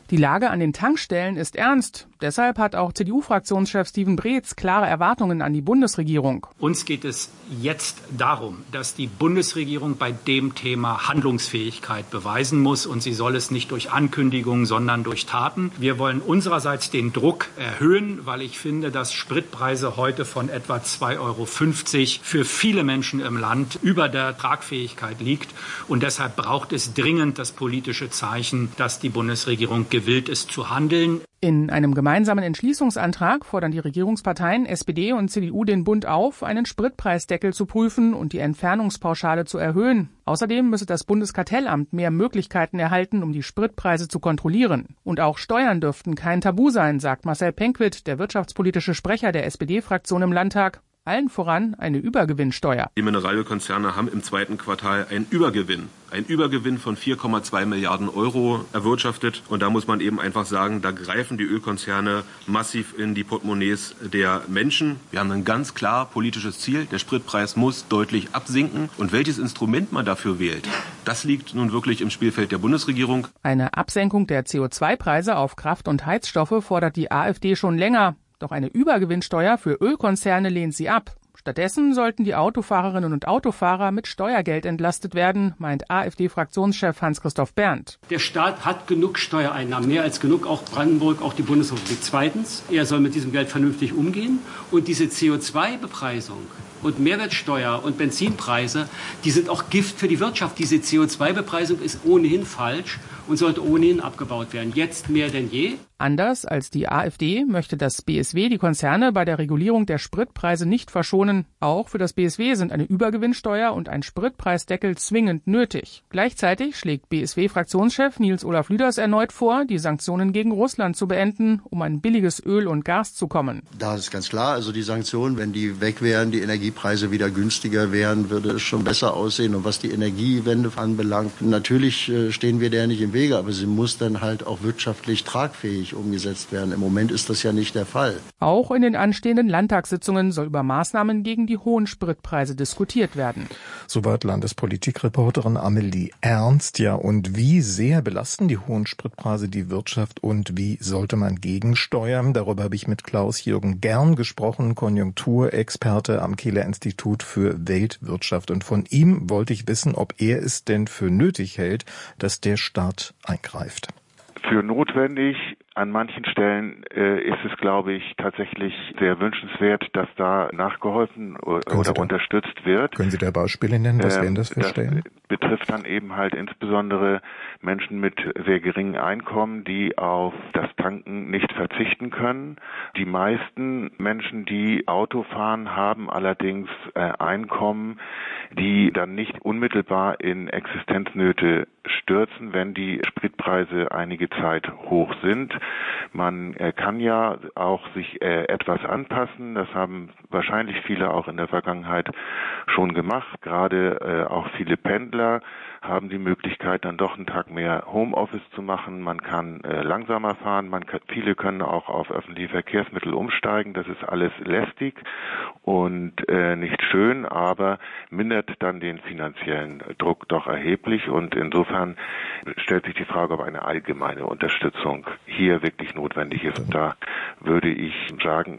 Die Lage an den Tankstellen ist ernst. Deshalb hat auch CDU-Fraktionschef Steven Breetz klare Erwartungen an die Bundesregierung. Uns geht es jetzt darum, dass die Bundesregierung bei dem Thema Handlungsfähigkeit beweisen muss. Und sie soll es nicht durch Ankündigungen, sondern durch Taten. Wir wollen unsererseits den Druck erhöhen, weil ich finde, dass Spritpreise heute von etwa 2,50 € für viele Menschen im Land über der Tragfähigkeit liegt. Und deshalb braucht es dringend das politische Zeichen, dass die Bundesregierung gewillt ist zu handeln. In einem gemeinsamen Entschließungsantrag fordern die Regierungsparteien SPD und CDU den Bund auf, einen Spritpreisdeckel zu prüfen und die Entfernungspauschale zu erhöhen. Außerdem müsse das Bundeskartellamt mehr Möglichkeiten erhalten, um die Spritpreise zu kontrollieren. Und auch Steuern dürften kein Tabu sein, sagt Marcel Penckwitt, der wirtschaftspolitische Sprecher der SPD-Fraktion im Landtag. Allen voran eine Übergewinnsteuer. Die Mineralölkonzerne haben im zweiten Quartal einen Übergewinn von 4,2 Milliarden € erwirtschaftet. Und da muss man eben einfach sagen, da greifen die Ölkonzerne massiv in die Portemonnaies der Menschen. Wir haben ein ganz klar politisches Ziel. Der Spritpreis muss deutlich absinken. Und welches Instrument man dafür wählt, das liegt nun wirklich im Spielfeld der Bundesregierung. Eine Absenkung der CO2-Preise auf Kraft- und Heizstoffe fordert die AfD schon länger. Doch eine Übergewinnsteuer für Ölkonzerne lehnt sie ab. Stattdessen sollten die Autofahrerinnen und Autofahrer mit Steuergeld entlastet werden, meint AfD-Fraktionschef Hans-Christoph Berndt. Der Staat hat genug Steuereinnahmen, mehr als genug, auch Brandenburg, auch die Bundesrepublik. Zweitens, er soll mit diesem Geld vernünftig umgehen. Und diese CO2-Bepreisung und Mehrwertsteuer und Benzinpreise, die sind auch Gift für die Wirtschaft. Diese CO2-Bepreisung ist ohnehin falsch und sollte ohnehin abgebaut werden. Jetzt mehr denn je. Anders als die AfD möchte das BSW die Konzerne bei der Regulierung der Spritpreise nicht verschonen. Auch für das BSW sind eine Übergewinnsteuer und ein Spritpreisdeckel zwingend nötig. Gleichzeitig schlägt BSW-Fraktionschef Nils-Olaf Lüders erneut vor, die Sanktionen gegen Russland zu beenden, um an billiges Öl und Gas zu kommen. Da ist ganz klar, also die Sanktionen, wenn die weg wären, die Energiepreise wieder günstiger wären, würde es schon besser aussehen. Und was die Energiewende anbelangt, natürlich stehen wir der nicht im Wege, aber sie muss dann halt auch wirtschaftlich tragfähig umgesetzt werden. Im Moment ist das ja nicht der Fall. Auch in den anstehenden Landtagssitzungen soll über Maßnahmen gegen die hohen Spritpreise diskutiert werden. Soweit Landespolitikreporterin Amelie Ernst. Ja, und wie sehr belasten die hohen Spritpreise die Wirtschaft und wie sollte man gegensteuern? Darüber habe ich mit Klaus-Jürgen Gern gesprochen, Konjunkturexperte am Kieler Institut für Weltwirtschaft. Und von ihm wollte ich wissen, ob er es denn für nötig hält, dass der Staat eingreift. Für notwendig. An manchen Stellen ist es, glaube ich, tatsächlich sehr wünschenswert, dass da nachgeholfen oder unterstützt wird. Können Sie da Beispiele nennen? Was wären das für Stellen? Das betrifft dann eben halt insbesondere Menschen mit sehr geringen Einkommen, die auf das Tanken nicht verzichten können. Die meisten Menschen, die Auto fahren, haben allerdings Einkommen, die dann nicht unmittelbar in Existenznöte stürzen, wenn die Spritpreise einige Zeit hoch sind. Man kann ja auch sich etwas anpassen. Das haben wahrscheinlich viele auch in der Vergangenheit schon gemacht. Gerade auch viele Pendler haben die Möglichkeit, dann doch einen Tag mehr Homeoffice zu machen. Man kann langsamer fahren. Viele können auch auf öffentliche Verkehrsmittel umsteigen. Das ist alles lästig und nicht schön, aber mindert dann den finanziellen Druck doch erheblich. Und insofern stellt sich die Frage, ob eine allgemeine Unterstützung hier wirklich notwendig ist. Und da würde ich sagen,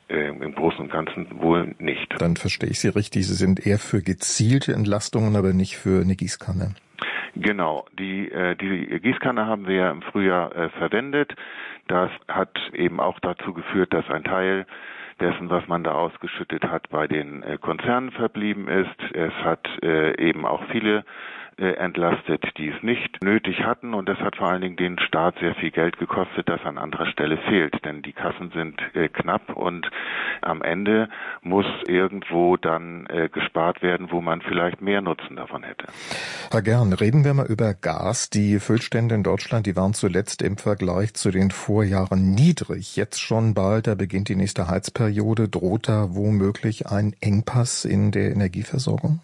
im Großen und Ganzen wohl nicht. Dann verstehe ich Sie richtig. Sie sind eher für gezielte Entlastungen, aber nicht für eine Gießkanne. Genau, die Gießkanne haben wir im Frühjahr verwendet. Das hat eben auch dazu geführt, dass ein Teil dessen, was man da ausgeschüttet hat, bei den Konzernen verblieben ist. Es hat eben auch viele entlastet, die es nicht nötig hatten, und das hat vor allen Dingen den Staat sehr viel Geld gekostet, das an anderer Stelle fehlt, denn die Kassen sind knapp und am Ende muss irgendwo dann gespart werden, wo man vielleicht mehr Nutzen davon hätte. Herr Gern, reden wir mal über Gas. Die Füllstände in Deutschland, die waren zuletzt im Vergleich zu den Vorjahren niedrig. Jetzt schon bald, da beginnt die nächste Heizperiode. Droht da womöglich ein Engpass in der Energieversorgung?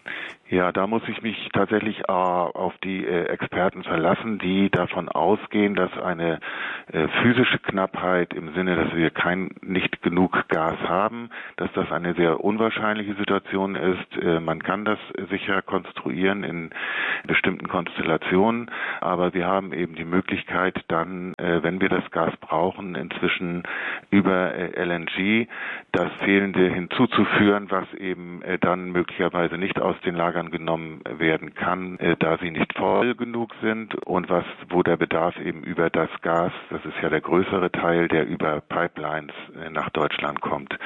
Ja, da muss ich mich tatsächlich auf die Experten verlassen, die davon ausgehen, dass eine physische Knappheit im Sinne, dass wir nicht genug Gas haben, dass das eine sehr unwahrscheinliche Situation ist. Man kann das sicher konstruieren in bestimmten Konstellationen, aber wir haben eben die Möglichkeit, dann wenn wir das Gas brauchen, inzwischen über LNG, das Fehlende hinzuzuführen, was eben dann möglicherweise nicht aus den Lagern genommen werden kann, da sie nicht voll genug sind und wo der Bedarf eben über das Gas, das ist ja der größere Teil, der über Pipelines nach Deutschland kommt.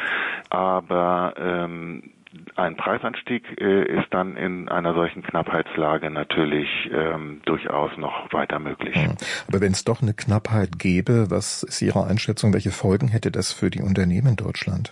Aber ein Preisanstieg ist dann in einer solchen Knappheitslage natürlich durchaus noch weiter möglich. Aber wenn es doch eine Knappheit gäbe, was ist Ihre Einschätzung? Welche Folgen hätte das für die Unternehmen in Deutschland?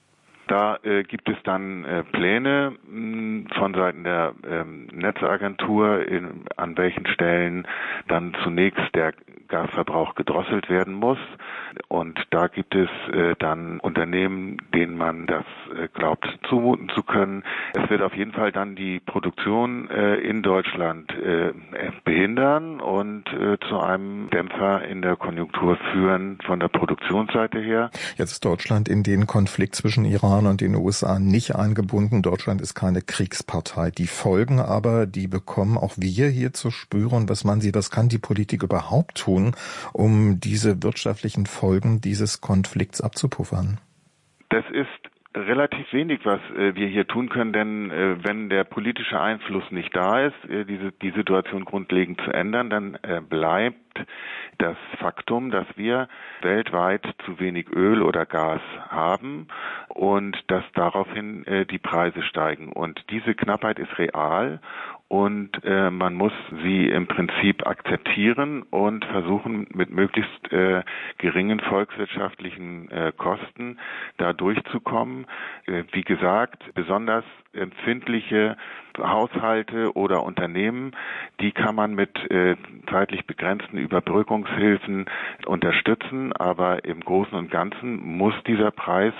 Da gibt es dann Pläne von Seiten der Netzagentur, an welchen Stellen dann zunächst der Gasverbrauch gedrosselt werden muss. Und da gibt es dann Unternehmen, denen man das glaubt zumuten zu können. Es wird auf jeden Fall dann die Produktion in Deutschland behindern und zu einem Dämpfer in der Konjunktur führen von der Produktionsseite her. Jetzt ist Deutschland in den Konflikt zwischen Iran und den USA nicht eingebunden. Deutschland ist keine Kriegspartei. Die Folgen aber, die bekommen auch wir hier zu spüren. Was kann die Politik überhaupt tun, um diese wirtschaftlichen Folgen dieses Konflikts abzupuffern? Das ist relativ wenig, was wir hier tun können, denn wenn der politische Einfluss nicht da ist, die Situation grundlegend zu ändern, dann bleibt das Faktum, dass wir weltweit zu wenig Öl oder Gas haben und dass daraufhin die Preise steigen. Und diese Knappheit ist real und man muss sie im Prinzip akzeptieren und versuchen, mit möglichst geringen volkswirtschaftlichen Kosten da durchzukommen. Wie gesagt, besonders empfindliche Haushalte oder Unternehmen, die kann man mit zeitlich begrenzten Überbrückungshilfen unterstützen, aber im Großen und Ganzen muss dieser Preis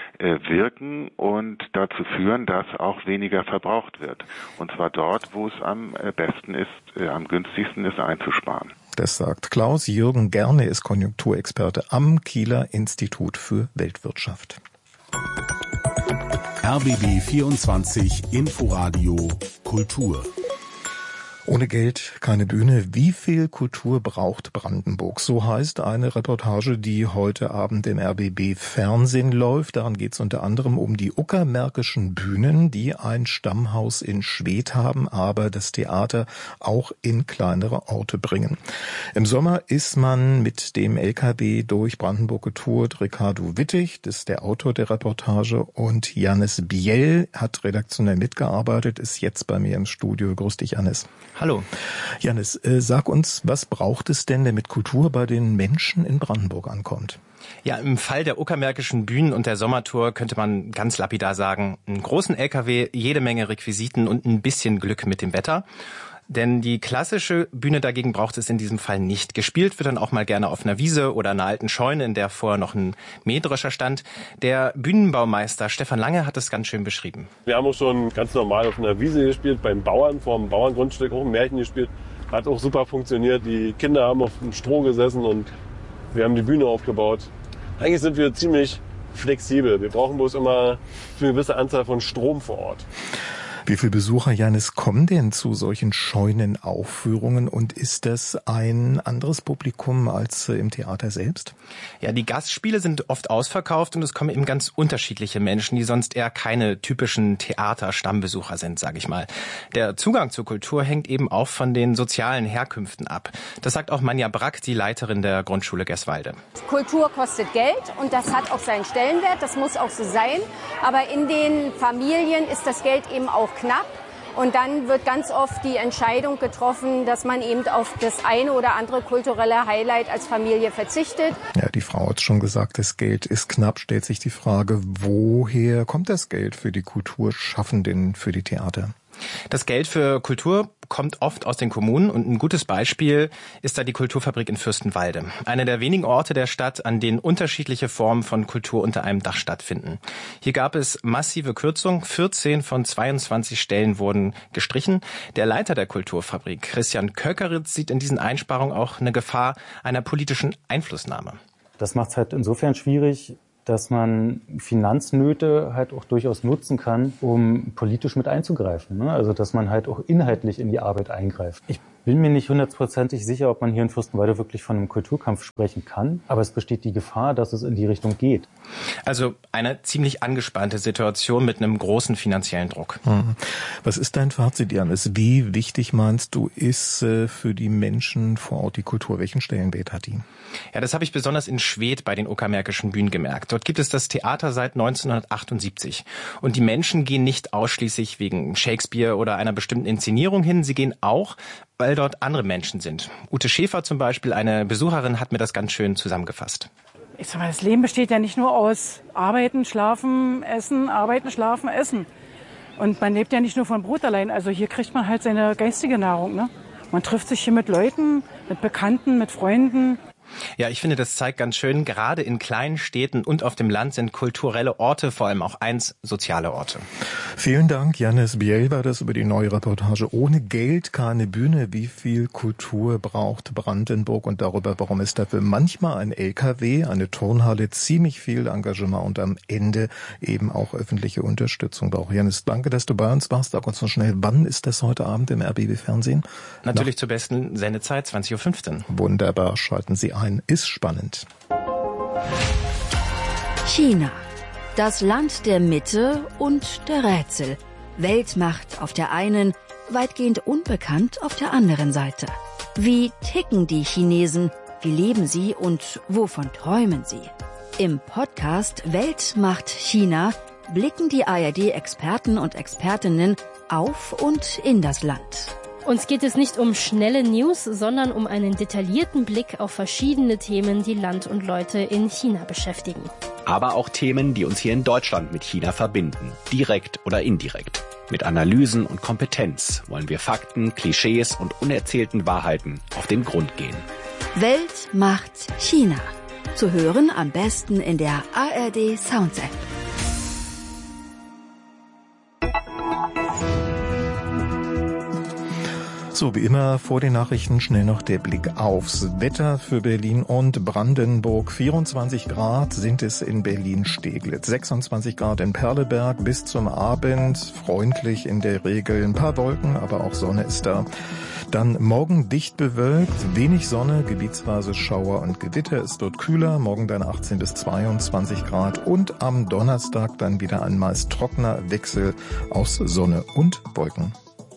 wirken und dazu führen, dass auch weniger verbraucht wird. Und zwar dort, wo es am besten ist, am günstigsten ist, einzusparen. Das sagt Klaus-Jürgen Gerne, ist Konjunkturexperte am Kieler Institut für Weltwirtschaft. RBB 24 Inforadio Kultur. Ohne Geld keine Bühne. Wie viel Kultur braucht Brandenburg? So heißt eine Reportage, die heute Abend im RBB Fernsehen läuft. Daran geht es unter anderem um die Uckermärkischen Bühnen, die ein Stammhaus in Schwedt haben, aber das Theater auch in kleinere Orte bringen. Im Sommer ist man mit dem LKW durch Brandenburg getourt. Ricardo Wittig, das ist der Autor der Reportage, und Jannis Biel hat redaktionell mitgearbeitet, ist jetzt bei mir im Studio. Grüß dich, Jannis. Hallo. Jannis, sag uns, was braucht es denn, damit Kultur bei den Menschen in Brandenburg ankommt? Ja, im Fall der Uckermärkischen Bühnen und der Sommertour könnte man ganz lapidar sagen, einen großen LKW, jede Menge Requisiten und ein bisschen Glück mit dem Wetter. Denn die klassische Bühne dagegen braucht es in diesem Fall nicht. Gespielt wird dann auch mal gerne auf einer Wiese oder einer alten Scheune, in der vorher noch ein Mähdrescher stand. Der Bühnenbaumeister Stefan Lange hat es ganz schön beschrieben. Wir haben auch schon ganz normal auf einer Wiese gespielt, beim Bauern, vor dem Bauerngrundstück auch ein Märchen gespielt. Hat auch super funktioniert. Die Kinder haben auf dem Stroh gesessen und wir haben die Bühne aufgebaut. Eigentlich sind wir ziemlich flexibel. Wir brauchen bloß immer eine gewisse Anzahl von Strom vor Ort. Wie viele Besucher, Jannis, kommen denn zu solchen Scheunenaufführungen und ist das ein anderes Publikum als im Theater selbst? Ja, die Gastspiele sind oft ausverkauft und es kommen eben ganz unterschiedliche Menschen, die sonst eher keine typischen Theater-Stammbesucher sind, sage ich mal. Der Zugang zur Kultur hängt eben auch von den sozialen Herkünften ab. Das sagt auch Manja Brack, die Leiterin der Grundschule Gerswalde. Kultur kostet Geld und das hat auch seinen Stellenwert, das muss auch so sein. Aber in den Familien ist das Geld eben auch knapp und dann wird ganz oft die Entscheidung getroffen, dass man eben auf das eine oder andere kulturelle Highlight als Familie verzichtet. Ja, die Frau hat schon gesagt, das Geld ist knapp. Stellt sich die Frage, woher kommt das Geld für die Kulturschaffenden, für die Theater? Das Geld für Kultur kommt oft aus den Kommunen und ein gutes Beispiel ist da die Kulturfabrik in Fürstenwalde. Einer der wenigen Orte der Stadt, an denen unterschiedliche Formen von Kultur unter einem Dach stattfinden. Hier gab es massive Kürzungen. 14 von 22 Stellen wurden gestrichen. Der Leiter der Kulturfabrik, Christian Köckeritz, sieht in diesen Einsparungen auch eine Gefahr einer politischen Einflussnahme. Das macht es halt insofern schwierig, dass man Finanznöte halt auch durchaus nutzen kann, um politisch mit einzugreifen. Also dass man halt auch inhaltlich in die Arbeit eingreift. Ich Bin mir nicht hundertprozentig sicher, ob man hier in Fürstenwalde wirklich von einem Kulturkampf sprechen kann, aber es besteht die Gefahr, dass es in die Richtung geht. Also eine ziemlich angespannte Situation mit einem großen finanziellen Druck. Was ist dein Fazit, Janis? Wie wichtig meinst du, ist für die Menschen vor Ort die Kultur? Welchen Stellenwert hat die? Ja, das habe ich besonders in Schwedt bei den Uckermärkischen Bühnen gemerkt. Dort gibt es das Theater seit 1978. Und die Menschen gehen nicht ausschließlich wegen Shakespeare oder einer bestimmten Inszenierung hin. Sie gehen auch, weil dort andere Menschen sind. Ute Schäfer zum Beispiel, eine Besucherin, hat mir das ganz schön zusammengefasst. Ich sag mal, das Leben besteht ja nicht nur aus Arbeiten, Schlafen, Essen, Arbeiten, Schlafen, Essen. Und man lebt ja nicht nur von Brot allein. Also hier kriegt man halt seine geistige Nahrung, ne? Man trifft sich hier mit Leuten, mit Bekannten, mit Freunden. Ja, ich finde, das zeigt ganz schön, gerade in kleinen Städten und auf dem Land sind kulturelle Orte, vor allem auch soziale Orte. Vielen Dank, Janis Biel war das über die neue Reportage Ohne Geld keine Bühne. Wie viel Kultur braucht Brandenburg und darüber, warum es dafür manchmal ein LKW, eine Turnhalle, ziemlich viel Engagement und am Ende eben auch öffentliche Unterstützung braucht. Janis, danke, dass du bei uns warst. Sag uns noch schnell, wann ist das heute Abend im RBB-Fernsehen? Natürlich zur besten Sendezeit, 20.15 Uhr. Wunderbar, schalten Sie ein. Ist spannend. China. Das Land der Mitte und der Rätsel. Weltmacht auf der einen, weitgehend unbekannt auf der anderen Seite. Wie ticken die Chinesen? Wie leben sie und wovon träumen sie? Im Podcast Weltmacht China blicken die ARD-Experten und Expertinnen auf und in das Land. Uns geht es nicht um schnelle News, sondern um einen detaillierten Blick auf verschiedene Themen, die Land und Leute in China beschäftigen. Aber auch Themen, die uns hier in Deutschland mit China verbinden, direkt oder indirekt. Mit Analysen und Kompetenz wollen wir Fakten, Klischees und unerzählten Wahrheiten auf den Grund gehen. Weltmacht China. Zu hören am besten in der ARD Sounds App. So, wie immer vor den Nachrichten schnell noch der Blick aufs Wetter für Berlin und Brandenburg. 24 Grad sind es in Berlin-Steglitz, 26 Grad in Perleberg bis zum Abend, freundlich in der Regel, ein paar Wolken, aber auch Sonne ist da. Dann morgen dicht bewölkt, wenig Sonne, gebietsweise Schauer und Gewitter, ist dort kühler, morgen dann 18 bis 22 Grad und am Donnerstag dann wieder ein meist trockener Wechsel aus Sonne und Wolken.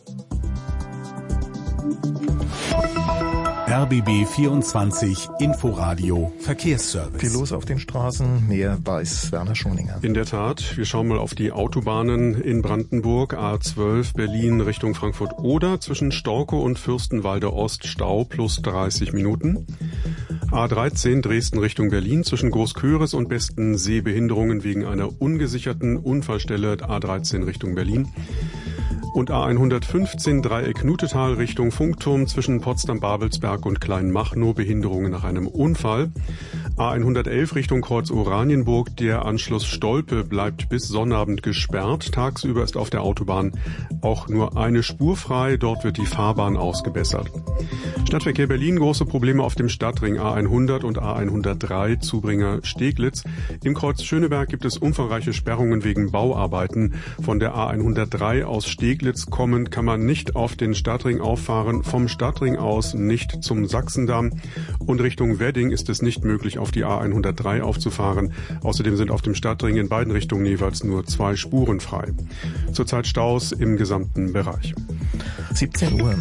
RBB 24 Inforadio Verkehrsservice. Viel los auf den Straßen, mehr weiß Werner Schoninger. In der Tat, wir schauen mal auf die Autobahnen in Brandenburg, A12 Berlin Richtung Frankfurt-Oder, zwischen Storkow und Fürstenwalde Ost Stau plus 30 Minuten. A13 Dresden Richtung Berlin, zwischen Großköris und Bestensee Behinderungen wegen einer ungesicherten Unfallstelle, A13 Richtung Berlin. Und A115 Dreieck Nutetal Richtung Funkturm, zwischen Potsdam-Babelsberg und Kleinmachnow Behinderungen nach einem Unfall. A111 Richtung Kreuz Oranienburg, der Anschluss Stolpe bleibt bis Sonnabend gesperrt. Tagsüber ist auf der Autobahn auch nur eine Spur frei, dort wird die Fahrbahn ausgebessert. Stadtverkehr Berlin, große Probleme auf dem Stadtring A100 und A103 Zubringer Steglitz. Im Kreuz Schöneberg gibt es umfangreiche Sperrungen wegen Bauarbeiten. Von der A103 aus Steglitz kommend kann man nicht auf den Stadtring auffahren, vom Stadtring aus nicht zum Sachsendamm und Richtung Wedding ist es nicht möglich, auf die A103 aufzufahren. Außerdem sind auf dem Stadtring in beiden Richtungen jeweils nur 2 Spuren frei. Zurzeit Staus im gesamten Bereich. 17 Uhr.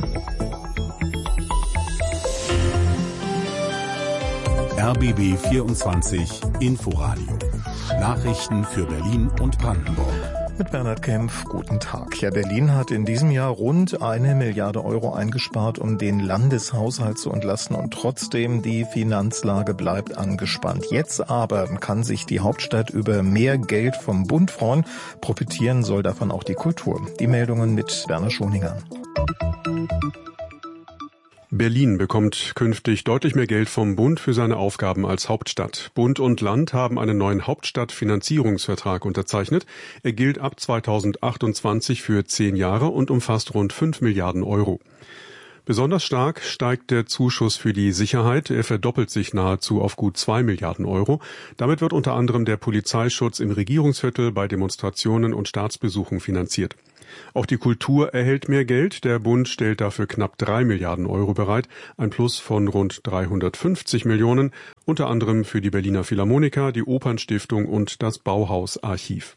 RBB 24 Inforadio. Nachrichten für Berlin und Brandenburg. Mit Bernhard Kempf, guten Tag. Ja, Berlin hat in diesem Jahr rund 1 Milliarde Euro eingespart, um den Landeshaushalt zu entlasten und trotzdem die Finanzlage bleibt angespannt. Jetzt aber kann sich die Hauptstadt über mehr Geld vom Bund freuen. Profitieren soll davon auch die Kultur. Die Meldungen mit Werner Schoninger. Berlin bekommt künftig deutlich mehr Geld vom Bund für seine Aufgaben als Hauptstadt. Bund und Land haben einen neuen Hauptstadtfinanzierungsvertrag unterzeichnet. Er gilt ab 2028 für 10 Jahre und umfasst rund 5 Milliarden Euro. Besonders stark steigt der Zuschuss für die Sicherheit. Er verdoppelt sich nahezu auf gut 2 Milliarden Euro. Damit wird unter anderem der Polizeischutz im Regierungsviertel bei Demonstrationen und Staatsbesuchen finanziert. Auch die Kultur erhält mehr Geld. Der Bund stellt dafür knapp 3 Milliarden Euro bereit, ein Plus von rund 350 Millionen, unter anderem für die Berliner Philharmoniker, die Opernstiftung und das Bauhaus-Archiv.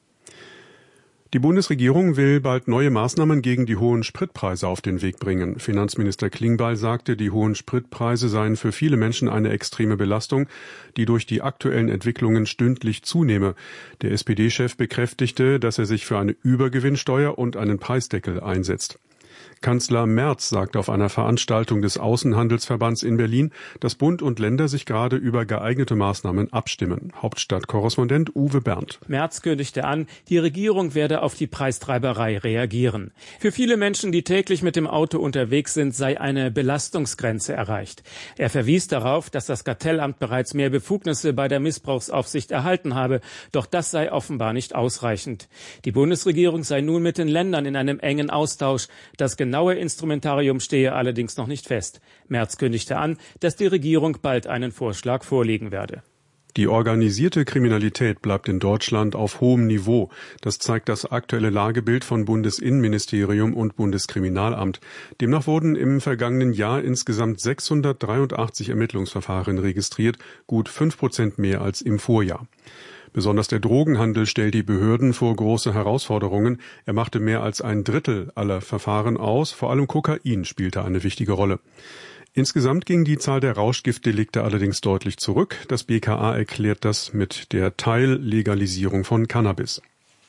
Die Bundesregierung will bald neue Maßnahmen gegen die hohen Spritpreise auf den Weg bringen. Finanzminister Klingbeil sagte, die hohen Spritpreise seien für viele Menschen eine extreme Belastung, die durch die aktuellen Entwicklungen stündlich zunehme. Der SPD-Chef bekräftigte, dass er sich für eine Übergewinnsteuer und einen Preisdeckel einsetzt. Kanzler Merz sagte auf einer Veranstaltung des Außenhandelsverbands in Berlin, dass Bund und Länder sich gerade über geeignete Maßnahmen abstimmen. Hauptstadtkorrespondent Uwe Berndt. Merz kündigte an, die Regierung werde auf die Preistreiberei reagieren. Für viele Menschen, die täglich mit dem Auto unterwegs sind, sei eine Belastungsgrenze erreicht. Er verwies darauf, dass das Kartellamt bereits mehr Befugnisse bei der Missbrauchsaufsicht erhalten habe. Doch das sei offenbar nicht ausreichend. Die Bundesregierung sei nun mit den Ländern in einem engen Austausch. Das genaue Instrumentarium stehe allerdings noch nicht fest. Merz kündigte an, dass die Regierung bald einen Vorschlag vorlegen werde. Die organisierte Kriminalität bleibt in Deutschland auf hohem Niveau. Das zeigt das aktuelle Lagebild von Bundesinnenministerium und Bundeskriminalamt. Demnach wurden im vergangenen Jahr insgesamt 683 Ermittlungsverfahren registriert, gut 5% mehr als im Vorjahr. Besonders der Drogenhandel stellt die Behörden vor große Herausforderungen. Er machte mehr als ein Drittel aller Verfahren aus. Vor allem Kokain spielte eine wichtige Rolle. Insgesamt ging die Zahl der Rauschgiftdelikte allerdings deutlich zurück. Das BKA erklärt das mit der Teillegalisierung von Cannabis.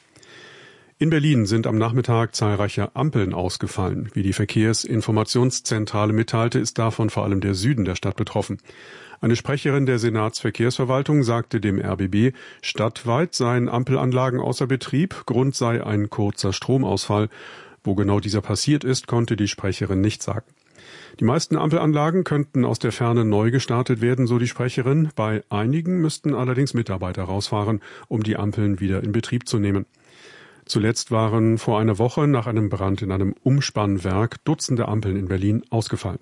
In Berlin sind am Nachmittag zahlreiche Ampeln ausgefallen. Wie die Verkehrsinformationszentrale mitteilte, ist davon vor allem der Süden der Stadt betroffen. Eine Sprecherin der Senatsverkehrsverwaltung sagte dem RBB, stadtweit seien Ampelanlagen außer Betrieb, Grund sei ein kurzer Stromausfall. Wo genau dieser passiert ist, konnte die Sprecherin nicht sagen. Die meisten Ampelanlagen könnten aus der Ferne neu gestartet werden, so die Sprecherin. Bei einigen müssten allerdings Mitarbeiter rausfahren, um die Ampeln wieder in Betrieb zu nehmen. Zuletzt waren vor einer Woche nach einem Brand in einem Umspannwerk Dutzende Ampeln in Berlin ausgefallen.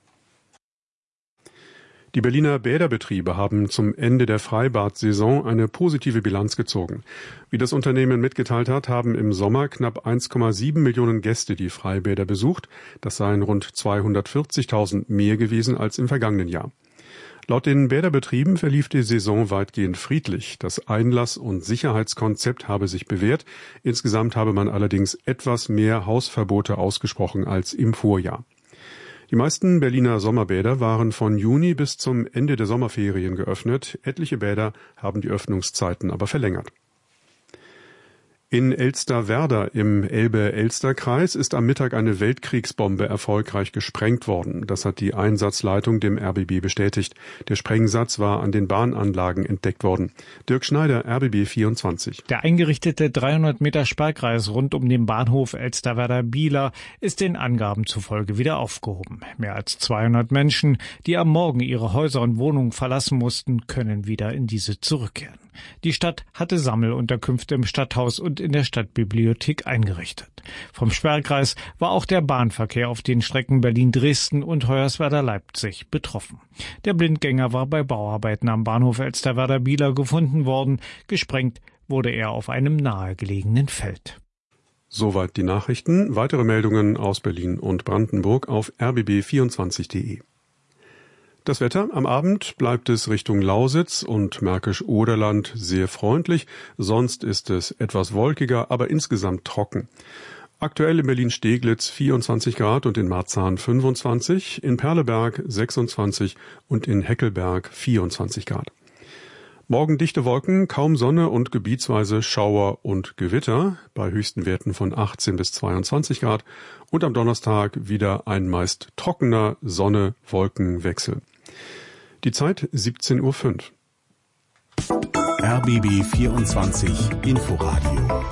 Die Berliner Bäderbetriebe haben zum Ende der Freibad-Saison eine positive Bilanz gezogen. Wie das Unternehmen mitgeteilt hat, haben im Sommer knapp 1,7 Millionen Gäste die Freibäder besucht. Das seien rund 240.000 mehr gewesen als im vergangenen Jahr. Laut den Bäderbetrieben verlief die Saison weitgehend friedlich. Das Einlass- und Sicherheitskonzept habe sich bewährt. Insgesamt habe man allerdings etwas mehr Hausverbote ausgesprochen als im Vorjahr. Die meisten Berliner Sommerbäder waren von Juni bis zum Ende der Sommerferien geöffnet. Etliche Bäder haben die Öffnungszeiten aber verlängert. In Elsterwerda im Elbe-Elster-Kreis ist am Mittag eine Weltkriegsbombe erfolgreich gesprengt worden. Das hat die Einsatzleitung dem RBB bestätigt. Der Sprengsatz war an den Bahnanlagen entdeckt worden. Dirk Schneider, RBB 24. Der eingerichtete 300 Meter Sperrkreis rund um den Bahnhof Elsterwerda-Bieler ist den Angaben zufolge wieder aufgehoben. Mehr als 200 Menschen, die am Morgen ihre Häuser und Wohnungen verlassen mussten, können wieder in diese zurückkehren. Die Stadt hatte Sammelunterkünfte im Stadthaus und in der Stadtbibliothek eingerichtet. Vom Sperrkreis war auch der Bahnverkehr auf den Strecken Berlin-Dresden und Hoyerswerda-Leipzig betroffen. Der Blindgänger war bei Bauarbeiten am Bahnhof Elsterwerda-Bieler gefunden worden. Gesprengt wurde er auf einem nahegelegenen Feld. Soweit die Nachrichten. Weitere Meldungen aus Berlin und Brandenburg auf rbb24.de. Das Wetter: Am Abend bleibt es Richtung Lausitz und Märkisch-Oderland sehr freundlich. Sonst ist es etwas wolkiger, aber insgesamt trocken. Aktuell in Berlin-Steglitz 24 Grad und in Marzahn 25, in Perleberg 26 und in Heckelberg 24 Grad. Morgen dichte Wolken, kaum Sonne und gebietsweise Schauer und Gewitter bei höchsten Werten von 18 bis 22 Grad. Und am Donnerstag wieder ein meist trockener Sonne-Wolkenwechsel. Die Zeit 17:05 Uhr. RBB 24 Inforadio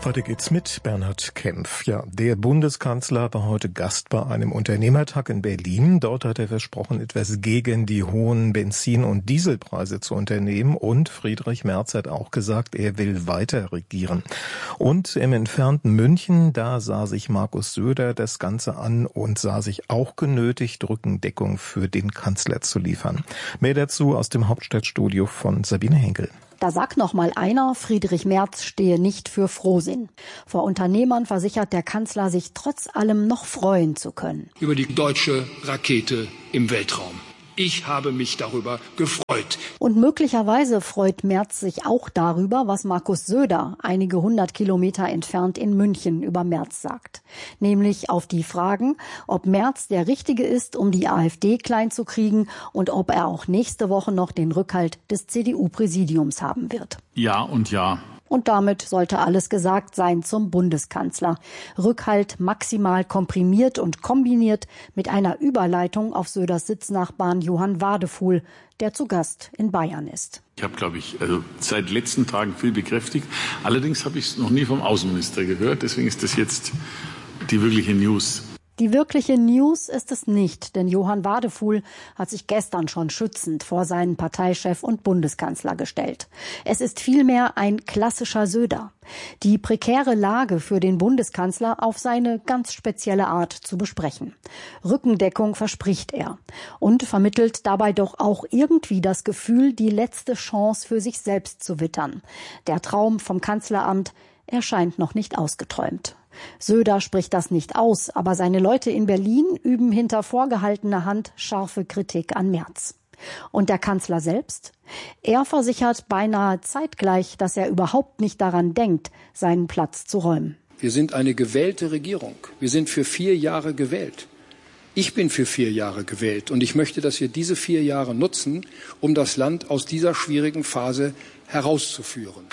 Weiter geht's mit Bernhard Kempf. Ja, der Bundeskanzler war heute Gast bei einem Unternehmertag in Berlin. Dort hat er versprochen, etwas gegen die hohen Benzin- und Dieselpreise zu unternehmen. Und Friedrich Merz hat auch gesagt, er will weiter regieren. Und im entfernten München, da sah sich Markus Söder das Ganze an und sah sich auch genötigt, Rückendeckung für den Kanzler zu liefern. Mehr dazu aus dem Hauptstadtstudio von Sabine Henkel. Da sagt noch mal einer, Friedrich Merz stehe nicht für Frohsinn. Vor Unternehmern versichert der Kanzler, sich trotz allem noch freuen zu können. Über die deutsche Rakete im Weltraum. Ich habe mich darüber gefreut. Und möglicherweise freut Merz sich auch darüber, was Markus Söder einige 100 Kilometer entfernt in München über Merz sagt. Nämlich auf die Fragen, ob Merz der Richtige ist, um die AfD klein zu kriegen und ob er auch nächste Woche noch den Rückhalt des CDU-Präsidiums haben wird. Ja und ja. Und damit sollte alles gesagt sein zum Bundeskanzler. Rückhalt maximal komprimiert und kombiniert mit einer Überleitung auf Söders Sitznachbarn Johann Wadefuhl, der zu Gast in Bayern ist. Ich habe, seit letzten Tagen viel bekräftigt. Allerdings habe ich es noch nie vom Außenminister gehört. Deswegen ist das jetzt die wirkliche News. Die wirkliche News ist es nicht, denn Johann Wadefuhl hat sich gestern schon schützend vor seinen Parteichef und Bundeskanzler gestellt. Es ist vielmehr ein klassischer Söder. Die prekäre Lage für den Bundeskanzler auf seine ganz spezielle Art zu besprechen. Rückendeckung verspricht er und vermittelt dabei doch auch irgendwie das Gefühl, die letzte Chance für sich selbst zu wittern. Der Traum vom Kanzleramt erscheint noch nicht ausgeträumt. Söder spricht das nicht aus, aber seine Leute in Berlin üben hinter vorgehaltener Hand scharfe Kritik an Merz. Und der Kanzler selbst? Er versichert beinahe zeitgleich, dass er überhaupt nicht daran denkt, seinen Platz zu räumen. Wir sind eine gewählte Regierung. Wir sind für 4 Jahre gewählt. Ich bin für 4 Jahre gewählt und ich möchte, dass wir diese 4 Jahre nutzen, um das Land aus dieser schwierigen Phase herauszuführen.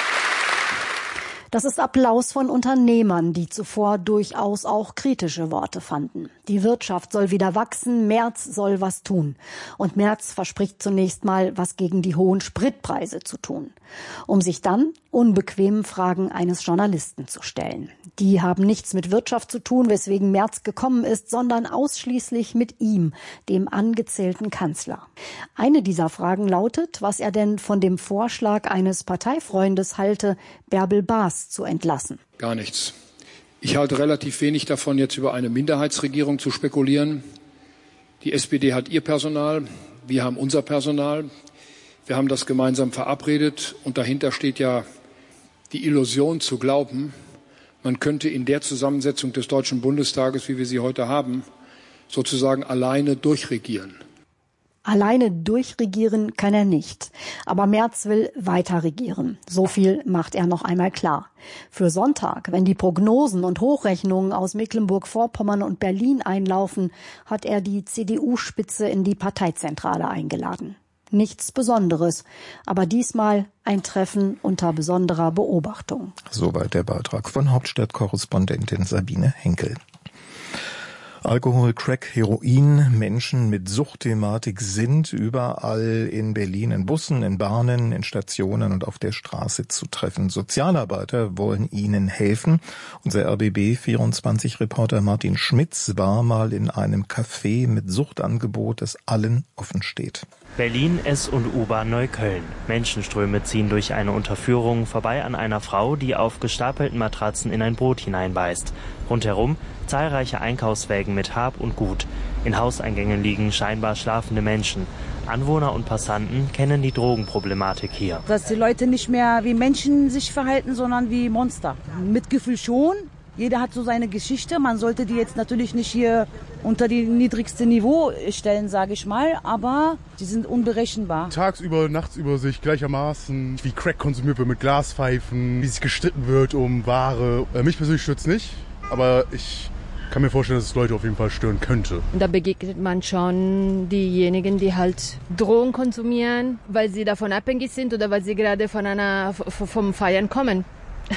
Das ist Applaus von Unternehmern, die zuvor durchaus auch kritische Worte fanden. Die Wirtschaft soll wieder wachsen, Merz soll was tun. Und Merz verspricht zunächst mal, was gegen die hohen Spritpreise zu tun. Um sich dann unbequemen Fragen eines Journalisten zu stellen. Die haben nichts mit Wirtschaft zu tun, weswegen Merz gekommen ist, sondern ausschließlich mit ihm, dem angezählten Kanzler. Eine dieser Fragen lautet, was er denn von dem Vorschlag eines Parteifreundes halte, Bärbel Baas zu entlassen. Gar nichts. Ich halte relativ wenig davon, jetzt über eine Minderheitsregierung zu spekulieren. Die SPD hat ihr Personal, wir haben unser Personal. Wir haben das gemeinsam verabredet und dahinter steht ja die Illusion zu glauben, man könnte in der Zusammensetzung des Deutschen Bundestages, wie wir sie heute haben, sozusagen alleine durchregieren. Alleine durchregieren kann er nicht. Aber Merz will weiter regieren. So viel macht er noch einmal klar. Für Sonntag, wenn die Prognosen und Hochrechnungen aus Mecklenburg-Vorpommern und Berlin einlaufen, hat er die CDU-Spitze in die Parteizentrale eingeladen. Nichts Besonderes, aber diesmal ein Treffen unter besonderer Beobachtung. Soweit der Beitrag von Hauptstadtkorrespondentin Sabine Henkel. Alkohol, Crack, Heroin, Menschen mit Suchtthematik sind überall in Berlin in Bussen, in Bahnen, in Stationen und auf der Straße zu treffen. Sozialarbeiter wollen ihnen helfen. Unser RBB24-Reporter Martin Schmitz war mal in einem Café mit Suchtangebot, das allen offen steht. Berlin, S- und U-Bahn Neukölln. Menschenströme ziehen durch eine Unterführung vorbei an einer Frau, die auf gestapelten Matratzen in ein Brot hineinbeißt. Rundherum zahlreiche Einkaufswägen mit Hab und Gut. In Hauseingängen liegen scheinbar schlafende Menschen. Anwohner und Passanten kennen die Drogenproblematik hier. Dass die Leute nicht mehr wie Menschen sich verhalten, sondern wie Monster. Mitgefühl schon. Jeder hat so seine Geschichte. Man sollte die jetzt natürlich nicht hier unter die niedrigste Niveau stellen, sage ich mal. Aber die sind unberechenbar. Tagsüber, nachtsüber sich gleichermaßen, wie Crack konsumiert wird mit Glaspfeifen, wie sich gestritten wird um Ware. Mich persönlich stört's nicht, aber ich kann mir vorstellen, dass es Leute auf jeden Fall stören könnte. Da begegnet man schon diejenigen, die halt Drogen konsumieren, weil sie davon abhängig sind oder weil sie gerade vom Feiern kommen.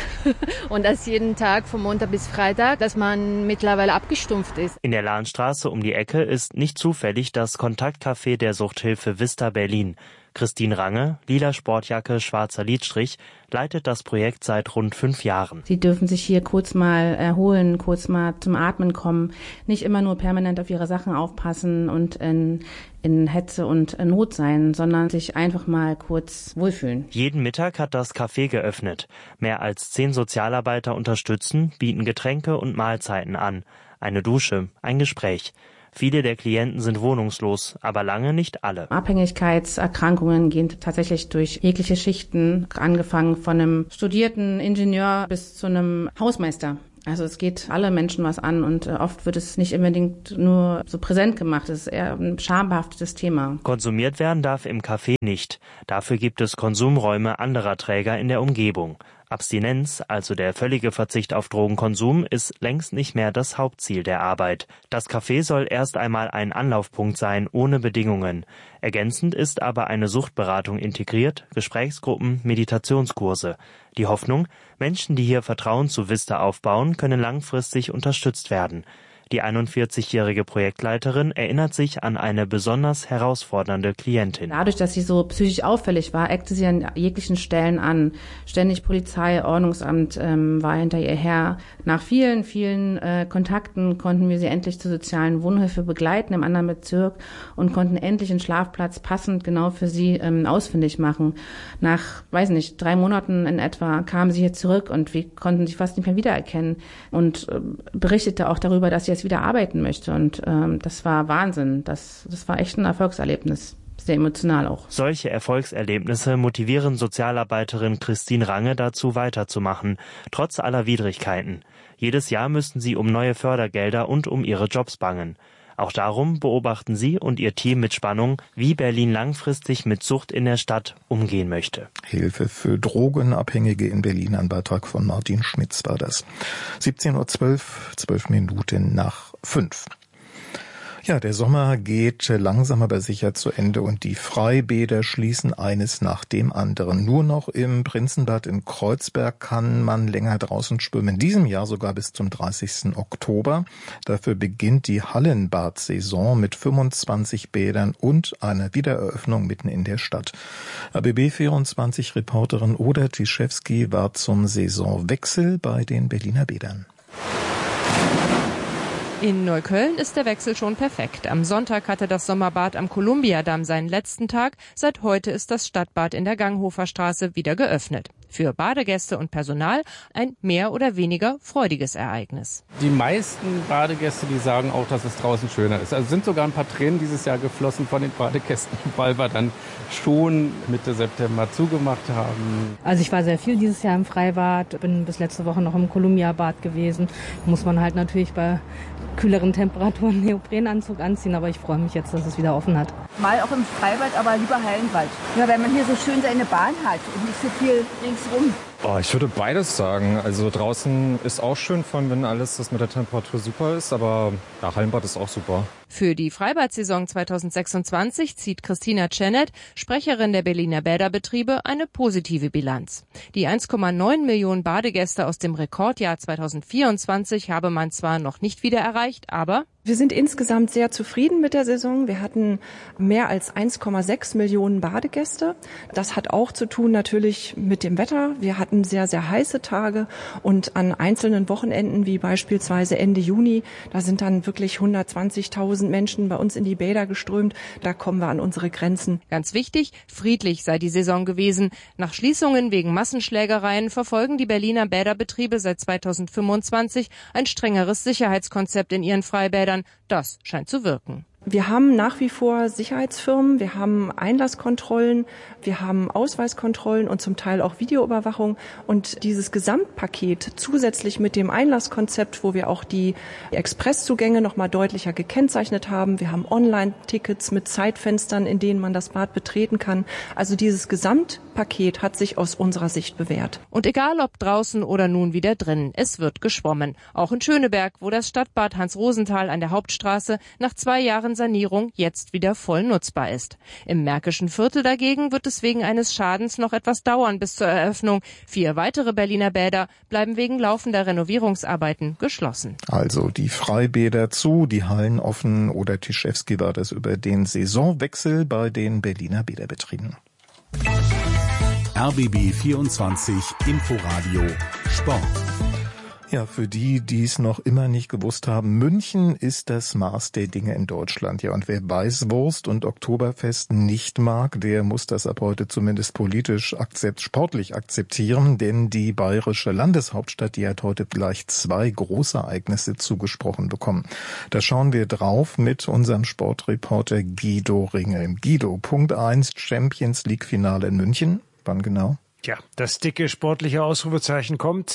Und das jeden Tag von Montag bis Freitag, dass man mittlerweile abgestumpft ist. In der Lahnstraße um die Ecke ist nicht zufällig das Kontaktcafé der Suchthilfe Vista Berlin. Christine Range, lila Sportjacke, schwarzer Lidstrich, leitet das Projekt seit rund 5 Jahren. Sie dürfen sich hier kurz mal erholen, kurz mal zum Atmen kommen, nicht immer nur permanent auf ihre Sachen aufpassen und in Hetze und Not sein, sondern sich einfach mal kurz wohlfühlen. Jeden Mittag hat das Café geöffnet. Mehr als 10 Sozialarbeiter unterstützen, bieten Getränke und Mahlzeiten an. Eine Dusche, ein Gespräch. Viele der Klienten sind wohnungslos, aber lange nicht alle. Abhängigkeitserkrankungen gehen tatsächlich durch jegliche Schichten, angefangen von einem studierten Ingenieur bis zu einem Hausmeister. Also es geht alle Menschen was an und oft wird es nicht unbedingt nur so präsent gemacht. Es ist eher ein schambehaftetes Thema. Konsumiert werden darf im Café nicht. Dafür gibt es Konsumräume anderer Träger in der Umgebung. Abstinenz, also der völlige Verzicht auf Drogenkonsum, ist längst nicht mehr das Hauptziel der Arbeit. Das Café soll erst einmal ein Anlaufpunkt sein, ohne Bedingungen. Ergänzend ist aber eine Suchtberatung integriert, Gesprächsgruppen, Meditationskurse. Die Hoffnung, Menschen, die hier Vertrauen zu Vista aufbauen, können langfristig unterstützt werden. Die 41-jährige Projektleiterin erinnert sich an eine besonders herausfordernde Klientin. Dadurch, dass sie so psychisch auffällig war, eckte sie an jeglichen Stellen an. Ständig Polizei, Ordnungsamt war hinter ihr her. Nach vielen Kontakten konnten wir sie endlich zur sozialen Wohnhilfe begleiten im anderen Bezirk und konnten endlich einen Schlafplatz passend genau für sie ausfindig machen. Nach, 3 Monaten in etwa kam sie hier zurück und wir konnten sie fast nicht mehr wiedererkennen und berichtete auch darüber, dass sie wieder arbeiten möchte und das war Wahnsinn. Das war echt ein Erfolgserlebnis. Sehr emotional auch. Solche Erfolgserlebnisse motivieren Sozialarbeiterin Christine Range dazu weiterzumachen, trotz aller Widrigkeiten. Jedes Jahr müssten sie um neue Fördergelder und um ihre Jobs bangen. Auch darum beobachten sie und ihr Team mit Spannung, wie Berlin langfristig mit Sucht in der Stadt umgehen möchte. Hilfe für Drogenabhängige in Berlin, ein Beitrag von Martin Schmitz war das. 17:12 12 Minuten nach 5. Ja, der Sommer geht langsam aber sicher zu Ende und die Freibäder schließen eines nach dem anderen. Nur noch im Prinzenbad in Kreuzberg kann man länger draußen schwimmen. In diesem Jahr sogar bis zum 30. Oktober. Dafür beginnt die Hallenbad-Saison mit 25 Bädern und einer Wiedereröffnung mitten in der Stadt. ABB24-Reporterin Oda Tischewski war zum Saisonwechsel bei den Berliner Bädern. In Neukölln ist der Wechsel schon perfekt. Am Sonntag hatte das Sommerbad am Kolumbiadamm seinen letzten Tag. Seit heute ist das Stadtbad in der Ganghofer-Straße wieder geöffnet. Für Badegäste und Personal ein mehr oder weniger freudiges Ereignis. Die meisten Badegäste, die sagen auch, dass es draußen schöner ist. Also sind sogar ein paar Tränen dieses Jahr geflossen von den Badegästen, weil wir dann schon Mitte September zugemacht haben. Also ich war sehr viel dieses Jahr im Freibad, bin bis letzte Woche noch im Kolumbiabad gewesen. Muss man halt natürlich bei kühleren Temperaturen einen Neoprenanzug anziehen, aber ich freue mich jetzt, dass es wieder offen hat. Mal auch im Freibad, aber lieber Hallenbad. Ja, weil man hier so schön seine Bahn hat und nicht so viel ringsrum. Oh, ich würde beides sagen. Also draußen ist auch schön von, wenn alles das mit der Temperatur super ist, aber ja, Hallenbad ist auch super. Für die Freibad-Saison 2026 zieht Christina Czenet, Sprecherin der Berliner Bäderbetriebe, eine positive Bilanz. Die 1,9 Millionen Badegäste aus dem Rekordjahr 2024 habe man zwar noch nicht wieder erreicht, aber wir sind insgesamt sehr zufrieden mit der Saison. Wir hatten mehr als 1,6 Millionen Badegäste. Das hat auch zu tun natürlich mit dem Wetter. Wir hatten sehr, sehr heiße Tage und an einzelnen Wochenenden, wie beispielsweise Ende Juni, da sind dann wirklich 120.000 Menschen bei uns in die Bäder geströmt. Da kommen wir an unsere Grenzen. Ganz wichtig, friedlich sei die Saison gewesen. Nach Schließungen wegen Massenschlägereien verfolgen die Berliner Bäderbetriebe seit 2025 ein strengeres Sicherheitskonzept in ihren Freibädern. Das scheint zu wirken. Wir haben nach wie vor Sicherheitsfirmen, wir haben Einlasskontrollen, wir haben Ausweiskontrollen und zum Teil auch Videoüberwachung. Und dieses Gesamtpaket zusätzlich mit dem Einlasskonzept, wo wir auch die Expresszugänge noch mal deutlicher gekennzeichnet haben. Wir haben Online-Tickets mit Zeitfenstern, in denen man das Bad betreten kann. Also dieses Gesamtpaket hat sich aus unserer Sicht bewährt. Und egal ob draußen oder nun wieder drin, es wird geschwommen. Auch in Schöneberg, wo das Stadtbad Hans-Rosenthal an der Hauptstraße nach 2 Jahren Sanierung jetzt wieder voll nutzbar ist. Im Märkischen Viertel dagegen wird es wegen eines Schadens noch etwas dauern bis zur Eröffnung. 4 weitere Berliner Bäder bleiben wegen laufender Renovierungsarbeiten geschlossen. Also die Freibäder zu, die Hallen offen oder Tischewski war das über den Saisonwechsel bei den Berliner Bäderbetrieben. RBB 24 Inforadio Sport. Ja, für die es noch immer nicht gewusst haben, München ist das Maß der Dinge in Deutschland. Ja, und wer Weißwurst und Oktoberfest nicht mag, der muss das ab heute zumindest politisch sportlich akzeptieren, denn die bayerische Landeshauptstadt, die hat heute gleich 2 Großereignisse zugesprochen bekommen. Da schauen wir drauf mit unserem Sportreporter Guido Ringel. Guido, Punkt 1, Champions League Finale in München. Wann genau? Ja, das dicke sportliche Ausrufezeichen kommt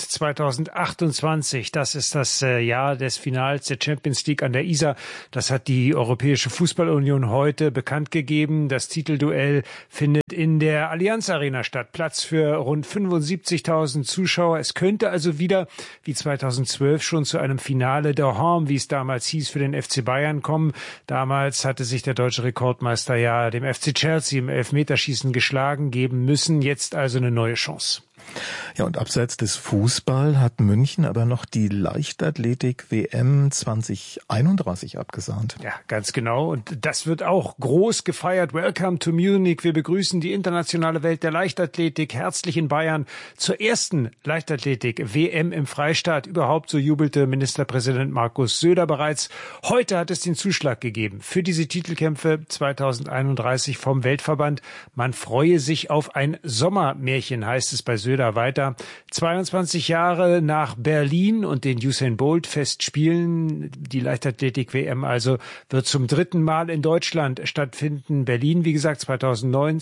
2028. Das ist das Jahr des Finals der Champions League an der Isar. Das hat die Europäische Fußballunion heute bekannt gegeben. Das Titelduell findet in der Allianz Arena statt. Platz für rund 75.000 Zuschauer. Es könnte also wieder, wie 2012 schon, zu einem Finale d'Orham, wie es damals hieß, für den FC Bayern kommen. Damals hatte sich der deutsche Rekordmeister ja dem FC Chelsea im Elfmeterschießen geschlagen geben müssen. Jetzt also eine neue Chance. Ja, und abseits des Fußball hat München aber noch die Leichtathletik-WM 2031 abgesahnt. Ja, ganz genau. Und das wird auch groß gefeiert. Welcome to Munich. Wir begrüßen die internationale Welt der Leichtathletik herzlich in Bayern zur ersten Leichtathletik-WM im Freistaat. Überhaupt, so jubelte Ministerpräsident Markus Söder bereits. Heute hat es den Zuschlag gegeben für diese Titelkämpfe 2031 vom Weltverband. Man freue sich auf ein Sommermärchen, heißt es bei Söder weiter. 22 Jahre nach Berlin und den Usain Bolt Festspielen, die Leichtathletik-WM also, wird zum 3. Mal in Deutschland stattfinden. Berlin, wie gesagt, 2009,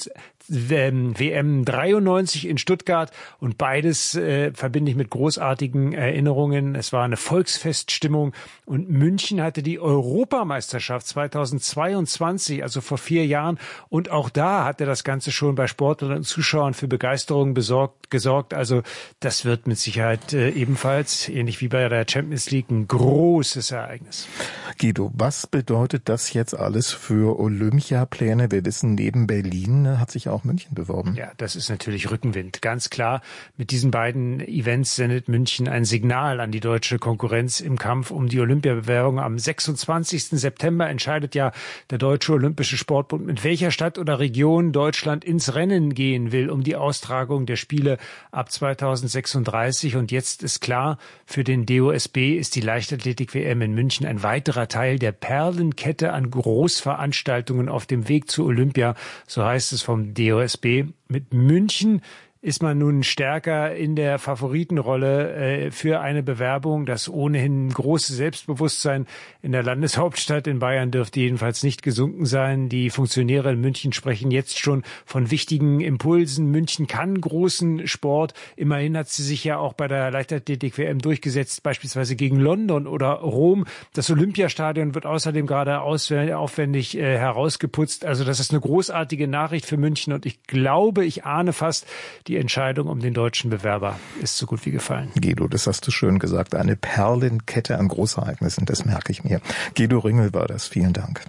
WM 93 in Stuttgart und beides verbinde ich mit großartigen Erinnerungen. Es war eine Volksfeststimmung und München hatte die Europameisterschaft 2022, also vor 4 Jahren, und auch da hatte das Ganze schon bei Sportlern und Zuschauern für Begeisterung gesorgt. Also das wird mit Sicherheit ebenfalls, ähnlich wie bei der Champions League, ein großes Ereignis. Guido, was bedeutet das jetzt alles für Olympiapläne? Wir wissen, neben Berlin hat sich auch München beworben. Ja, das ist natürlich Rückenwind, ganz klar. Mit diesen beiden Events sendet München ein Signal an die deutsche Konkurrenz im Kampf um die Olympiabewerbung. Am 26. September entscheidet ja der Deutsche Olympische Sportbund, mit welcher Stadt oder Region Deutschland ins Rennen gehen will, um die Austragung der Spiele ab 2036. Und jetzt ist klar, für den DOSB ist die Leichtathletik-WM in München ein weiterer Teil der Perlenkette an Großveranstaltungen auf dem Weg zu Olympia. So heißt es vom DOSB. Mit München ist man nun stärker in der Favoritenrolle für eine Bewerbung. Das ohnehin große Selbstbewusstsein in der Landeshauptstadt in Bayern dürfte jedenfalls nicht gesunken sein. Die Funktionäre in München sprechen jetzt schon von wichtigen Impulsen. München kann großen Sport. Immerhin hat sie sich ja auch bei der Leichtathletik-WM durchgesetzt, beispielsweise gegen London oder Rom. Das Olympiastadion wird außerdem gerade aufwendig herausgeputzt. Also das ist eine großartige Nachricht für München und ich glaube, ich ahne fast, die Entscheidung um den deutschen Bewerber ist so gut wie gefallen. Guido, das hast du schön gesagt. Eine Perlenkette an Großereignissen, das merke ich mir. Guido Ringel war das. Vielen Dank.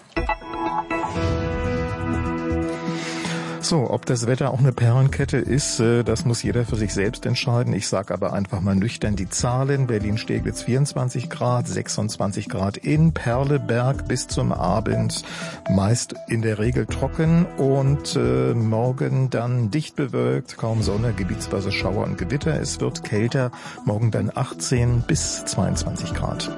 So, ob das Wetter auch eine Perlenkette ist, das muss jeder für sich selbst entscheiden. Ich sage aber einfach mal nüchtern die Zahlen. Berlin-Steglitz 24 Grad, 26 Grad in Perleberg bis zum Abend. Meist in der Regel trocken und morgen dann dicht bewölkt, kaum Sonne, gebietsweise Schauer und Gewitter. Es wird kälter, morgen dann 18 bis 22 Grad.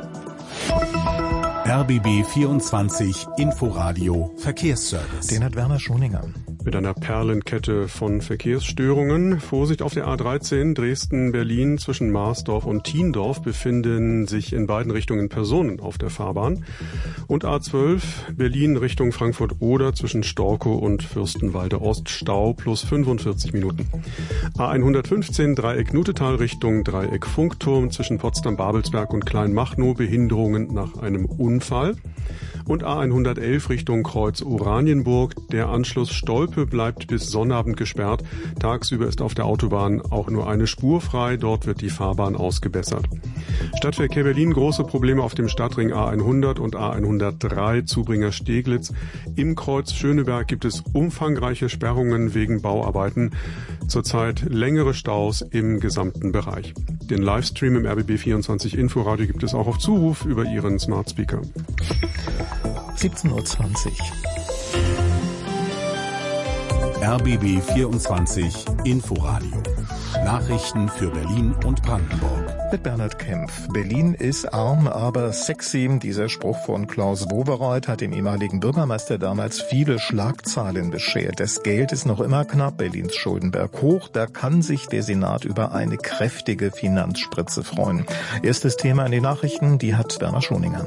RBB 24 Inforadio Verkehrsservice. Den hat Werner Schoninger. Mit einer Perlenkette von Verkehrsstörungen. Vorsicht auf der A13 Dresden-Berlin zwischen Marsdorf und Thiendorf befinden sich in beiden Richtungen Personen auf der Fahrbahn. Und A12 Berlin Richtung Frankfurt-Oder zwischen Storkow und Fürstenwalde Ost Stau plus 45 Minuten. A115 Dreieck Nutetal Richtung Dreieck Funkturm zwischen Potsdam-Babelsberg und Kleinmachnow Behinderungen nach einem Unfall. Und A111 Richtung Kreuz Oranienburg. Der Anschluss Stolpe bleibt bis Sonnabend gesperrt. Tagsüber ist auf der Autobahn auch nur eine Spur frei. Dort wird die Fahrbahn ausgebessert. Stadtverkehr Berlin, große Probleme auf dem Stadtring A100 und A103 Zubringer Steglitz. Im Kreuz Schöneberg gibt es umfangreiche Sperrungen wegen Bauarbeiten. Zurzeit längere Staus im gesamten Bereich. Den Livestream im RBB24 Inforadio gibt es auch auf Zuruf über Ihren Smart Speaker. 17:20 Uhr. RBB 24 Inforadio. Nachrichten für Berlin und Brandenburg. Mit Bernhard Kempf. Berlin ist arm, aber sexy. Dieser Spruch von Klaus Wowereit hat dem ehemaligen Bürgermeister damals viele Schlagzeilen beschert. Das Geld ist noch immer knapp, Berlins Schuldenberg hoch. Da kann sich der Senat über eine kräftige Finanzspritze freuen. Erstes Thema in den Nachrichten, die hat Werner Schoninger.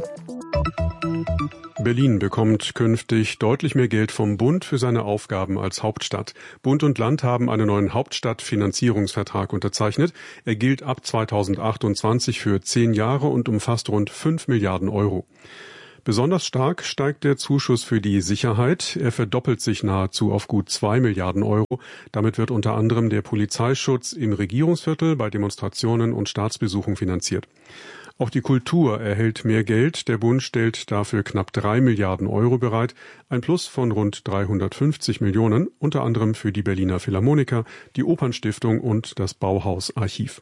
Berlin bekommt künftig deutlich mehr Geld vom Bund für seine Aufgaben als Hauptstadt. Bund und Land haben einen neuen Hauptstadtfinanzierungsvertrag unterzeichnet. Er gilt ab 2028 für 10 Jahre und umfasst rund 5 Milliarden Euro. Besonders stark steigt der Zuschuss für die Sicherheit. Er verdoppelt sich nahezu auf gut 2 Milliarden Euro. Damit wird unter anderem der Polizeischutz im Regierungsviertel bei Demonstrationen und Staatsbesuchen finanziert. Auch die Kultur erhält mehr Geld. Der Bund stellt dafür knapp 3 Milliarden Euro bereit. Ein Plus von rund 350 Millionen, unter anderem für die Berliner Philharmoniker, die Opernstiftung und das Bauhaus-Archiv.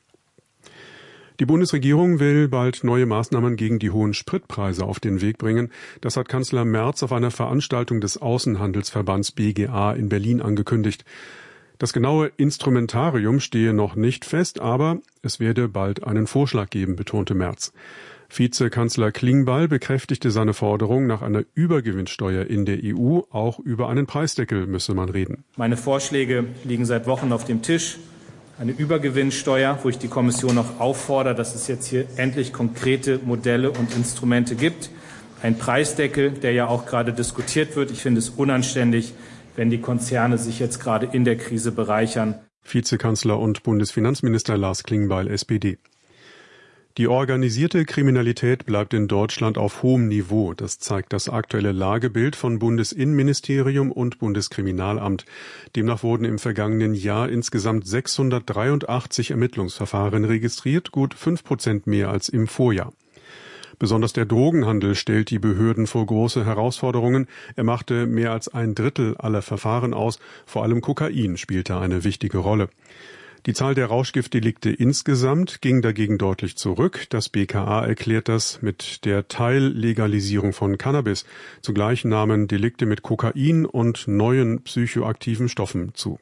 Die Bundesregierung will bald neue Maßnahmen gegen die hohen Spritpreise auf den Weg bringen. Das hat Kanzler Merz auf einer Veranstaltung des Außenhandelsverbands BGA in Berlin angekündigt. Das genaue Instrumentarium stehe noch nicht fest, aber es werde bald einen Vorschlag geben, betonte Merz. Vizekanzler Klingbeil bekräftigte seine Forderung nach einer Übergewinnsteuer in der EU. Auch über einen Preisdeckel müsse man reden. Meine Vorschläge liegen seit Wochen auf dem Tisch. Eine Übergewinnsteuer, wo ich die Kommission noch auffordere, dass es jetzt hier endlich konkrete Modelle und Instrumente gibt. Ein Preisdeckel, der ja auch gerade diskutiert wird. Ich finde es unanständig, wenn die Konzerne sich jetzt gerade in der Krise bereichern. Vizekanzler und Bundesfinanzminister Lars Klingbeil, SPD. Die organisierte Kriminalität bleibt in Deutschland auf hohem Niveau. Das zeigt das aktuelle Lagebild von Bundesinnenministerium und Bundeskriminalamt. Demnach wurden im vergangenen Jahr insgesamt 683 Ermittlungsverfahren registriert, gut 5% mehr als im Vorjahr. Besonders der Drogenhandel stellt die Behörden vor große Herausforderungen. Er machte mehr als 1/3 aller Verfahren aus. Vor allem Kokain spielte eine wichtige Rolle. Die Zahl der Rauschgiftdelikte insgesamt ging dagegen deutlich zurück. Das BKA erklärt das mit der Teillegalisierung von Cannabis. Zugleich nahmen Delikte mit Kokain und neuen psychoaktiven Stoffen zu.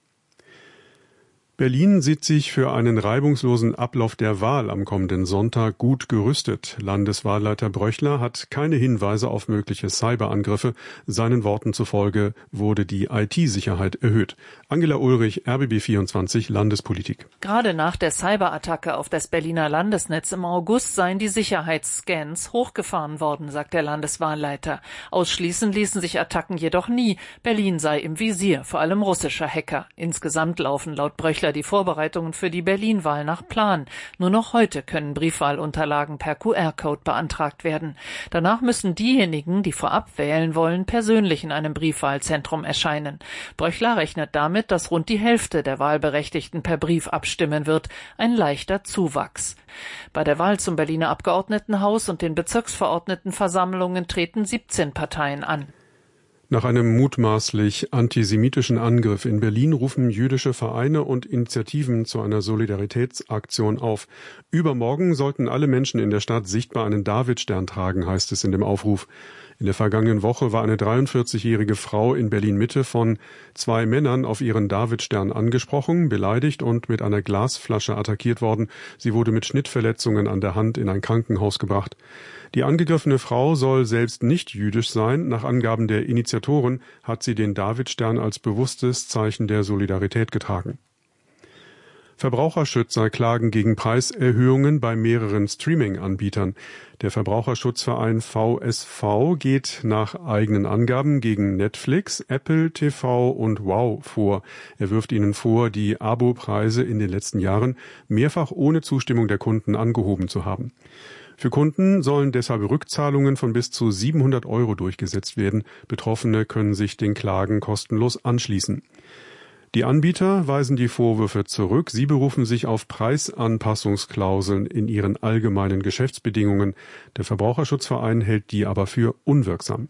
Berlin sieht sich für einen reibungslosen Ablauf der Wahl am kommenden Sonntag gut gerüstet. Landeswahlleiter Bröchler hat keine Hinweise auf mögliche Cyberangriffe. Seinen Worten zufolge wurde die IT-Sicherheit erhöht. Angela Ulrich, RBB24 Landespolitik. Gerade nach der Cyberattacke auf das Berliner Landesnetz im August seien die Sicherheitsscans hochgefahren worden, sagt der Landeswahlleiter. Ausschließen ließen sich Attacken jedoch nie. Berlin sei im Visier, vor allem russischer Hacker. Insgesamt laufen laut Bröchler die Vorbereitungen für die Berlin-Wahl nach Plan. Nur noch heute können Briefwahlunterlagen per QR-Code beantragt werden. Danach müssen diejenigen, die vorab wählen wollen, persönlich in einem Briefwahlzentrum erscheinen. Bröchler rechnet damit, dass rund die Hälfte der Wahlberechtigten per Brief abstimmen wird. Ein leichter Zuwachs. Bei der Wahl zum Berliner Abgeordnetenhaus und den Bezirksverordnetenversammlungen treten 17 Parteien an. Nach einem mutmaßlich antisemitischen Angriff in Berlin rufen jüdische Vereine und Initiativen zu einer Solidaritätsaktion auf. Übermorgen sollten alle Menschen in der Stadt sichtbar einen Davidstern tragen, heißt es in dem Aufruf. In der vergangenen Woche war eine 43-jährige Frau in Berlin-Mitte von 2 Männern auf ihren Davidstern angesprochen, beleidigt und mit einer Glasflasche attackiert worden. Sie wurde mit Schnittverletzungen an der Hand in ein Krankenhaus gebracht. Die angegriffene Frau soll selbst nicht jüdisch sein. Nach Angaben der Initiatoren hat sie den Davidstern als bewusstes Zeichen der Solidarität getragen. Verbraucherschützer klagen gegen Preiserhöhungen bei mehreren Streaming-Anbietern. Der Verbraucherschutzverein VSV geht nach eigenen Angaben gegen Netflix, Apple TV und Wow vor. Er wirft ihnen vor, die Abo-Preise in den letzten Jahren mehrfach ohne Zustimmung der Kunden angehoben zu haben. Für Kunden sollen deshalb Rückzahlungen von bis zu 700 € durchgesetzt werden. Betroffene können sich den Klagen kostenlos anschließen. Die Anbieter weisen die Vorwürfe zurück. Sie berufen sich auf Preisanpassungsklauseln in ihren allgemeinen Geschäftsbedingungen. Der Verbraucherschutzverein hält die aber für unwirksam.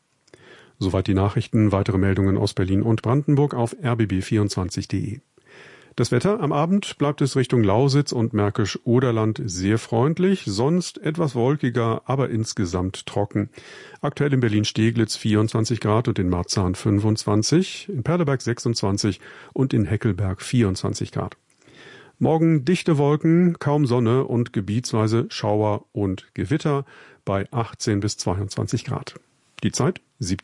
Soweit die Nachrichten. Weitere Meldungen aus Berlin und Brandenburg auf rbb24.de. Das Wetter: Am Abend bleibt es Richtung Lausitz und Märkisch-Oderland sehr freundlich, sonst etwas wolkiger, aber insgesamt trocken. Aktuell in Berlin-Steglitz 24 Grad und in Marzahn 25, in Perleberg 26 und in Heckelberg 24 Grad. Morgen dichte Wolken, kaum Sonne und gebietsweise Schauer und Gewitter bei 18 bis 22 Grad. Die Zeit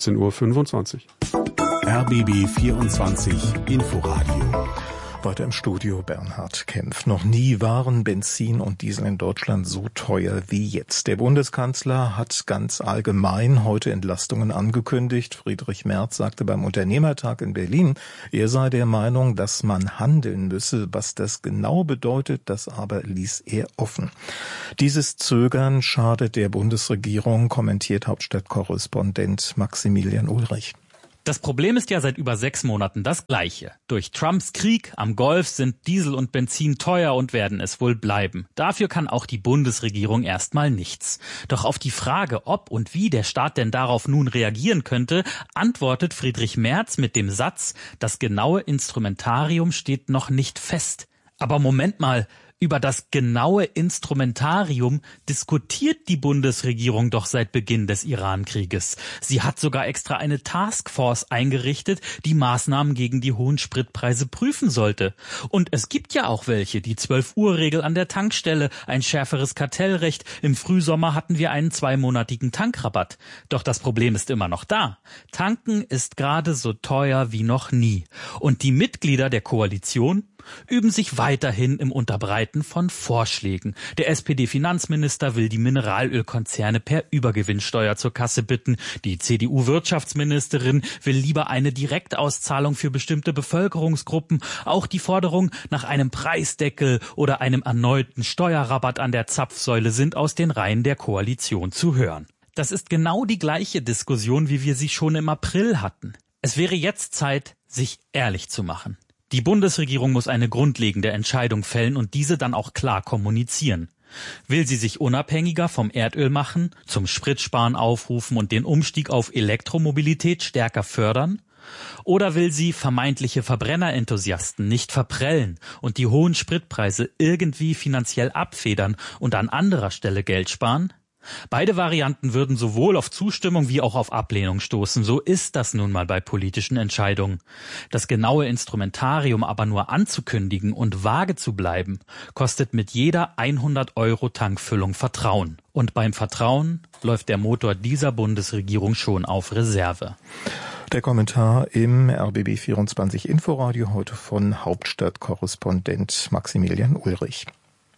17:25 Uhr. RBB 24 Inforadio. Weiter im Studio Bernhard Kempf. Noch nie waren Benzin und Diesel in Deutschland so teuer wie jetzt. Der Bundeskanzler hat ganz allgemein heute Entlastungen angekündigt. Friedrich Merz sagte beim Unternehmertag in Berlin, er sei der Meinung, dass man handeln müsse. Was das genau bedeutet, das aber ließ er offen. Dieses Zögern schadet der Bundesregierung, kommentiert Hauptstadtkorrespondent Maximilian Ulrich. Das Problem ist ja seit über 6 Monaten das gleiche. Durch Trumps Krieg am Golf sind Diesel und Benzin teuer und werden es wohl bleiben. Dafür kann auch die Bundesregierung erstmal nichts. Doch auf die Frage, ob und wie der Staat denn darauf nun reagieren könnte, antwortet Friedrich Merz mit dem Satz, das genaue Instrumentarium steht noch nicht fest. Aber Moment mal, über das genaue Instrumentarium diskutiert die Bundesregierung doch seit Beginn des Iran-Krieges. Sie hat sogar extra eine Taskforce eingerichtet, die Maßnahmen gegen die hohen Spritpreise prüfen sollte. Und es gibt ja auch welche, die 12-Uhr-Regel an der Tankstelle, ein schärferes Kartellrecht. Im Frühsommer hatten wir einen 2-monatigen Tankrabatt. Doch das Problem ist immer noch da. Tanken ist gerade so teuer wie noch nie. Und die Mitglieder der Koalition üben sich weiterhin im Unterbreiten von Vorschlägen. Der SPD-Finanzminister will die Mineralölkonzerne per Übergewinnsteuer zur Kasse bitten. Die CDU-Wirtschaftsministerin will lieber eine Direktauszahlung für bestimmte Bevölkerungsgruppen. Auch die Forderung nach einem Preisdeckel oder einem erneuten Steuerrabatt an der Zapfsäule sind aus den Reihen der Koalition zu hören. Das ist genau die gleiche Diskussion, wie wir sie schon im April hatten. Es wäre jetzt Zeit, sich ehrlich zu machen. Die Bundesregierung muss eine grundlegende Entscheidung fällen und diese dann auch klar kommunizieren. Will sie sich unabhängiger vom Erdöl machen, zum Spritsparen aufrufen und den Umstieg auf Elektromobilität stärker fördern? Oder will sie vermeintliche Verbrennerenthusiasten nicht verprellen und die hohen Spritpreise irgendwie finanziell abfedern und an anderer Stelle Geld sparen? Beide Varianten würden sowohl auf Zustimmung wie auch auf Ablehnung stoßen. So ist das nun mal bei politischen Entscheidungen. Das genaue Instrumentarium aber nur anzukündigen und vage zu bleiben, kostet mit jeder 100 € Tankfüllung Vertrauen. Und beim Vertrauen läuft der Motor dieser Bundesregierung schon auf Reserve. Der Kommentar im RBB24 Inforadio heute von Hauptstadtkorrespondent Maximilian Ulrich.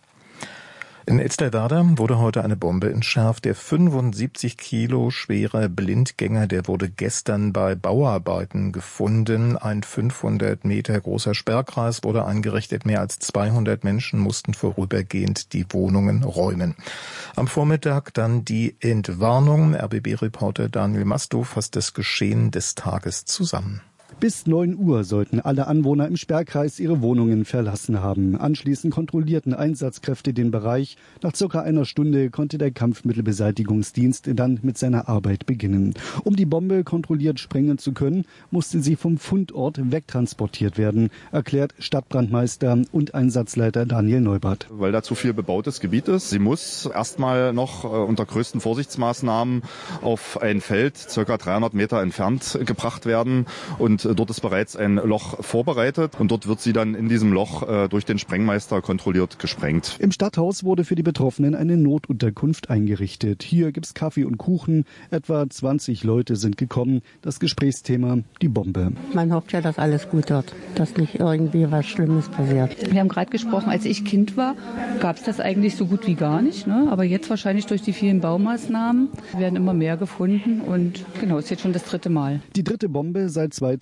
In Elsterwerda wurde heute eine Bombe entschärft. Der 75 Kilo schwere Blindgänger, der wurde gestern bei Bauarbeiten gefunden. Ein 500 Meter großer Sperrkreis wurde eingerichtet. Mehr als 200 Menschen mussten vorübergehend die Wohnungen räumen. Am Vormittag dann die Entwarnung. RBB-Reporter Daniel Mastow fasst das Geschehen des Tages zusammen. Bis 9 Uhr sollten alle Anwohner im Sperrkreis ihre Wohnungen verlassen haben. Anschließend kontrollierten Einsatzkräfte den Bereich. Nach circa einer Stunde konnte der Kampfmittelbeseitigungsdienst dann mit seiner Arbeit beginnen. Um die Bombe kontrolliert sprengen zu können, musste sie vom Fundort wegtransportiert werden, erklärt Stadtbrandmeister und Einsatzleiter Daniel Neubert. Weil da zu viel bebautes Gebiet ist. Sie muss erstmal noch unter größten Vorsichtsmaßnahmen auf ein Feld circa 300 Meter entfernt gebracht werden. Und dort ist bereits ein Loch vorbereitet und dort wird sie dann in diesem Loch durch den Sprengmeister kontrolliert gesprengt. Im Stadthaus wurde für die Betroffenen eine Notunterkunft eingerichtet. Hier gibt's Kaffee und Kuchen. Etwa 20 Leute sind gekommen. Das Gesprächsthema, die Bombe. Man hofft ja, dass alles gut wird, dass nicht irgendwie was Schlimmes passiert. Wir haben gerade gesprochen, als ich Kind war, gab's das eigentlich so gut wie gar nicht. Ne? Aber jetzt wahrscheinlich durch die vielen Baumaßnahmen werden immer mehr gefunden und genau, ist jetzt schon das 3. Mal. Die 3. Bombe seit 2011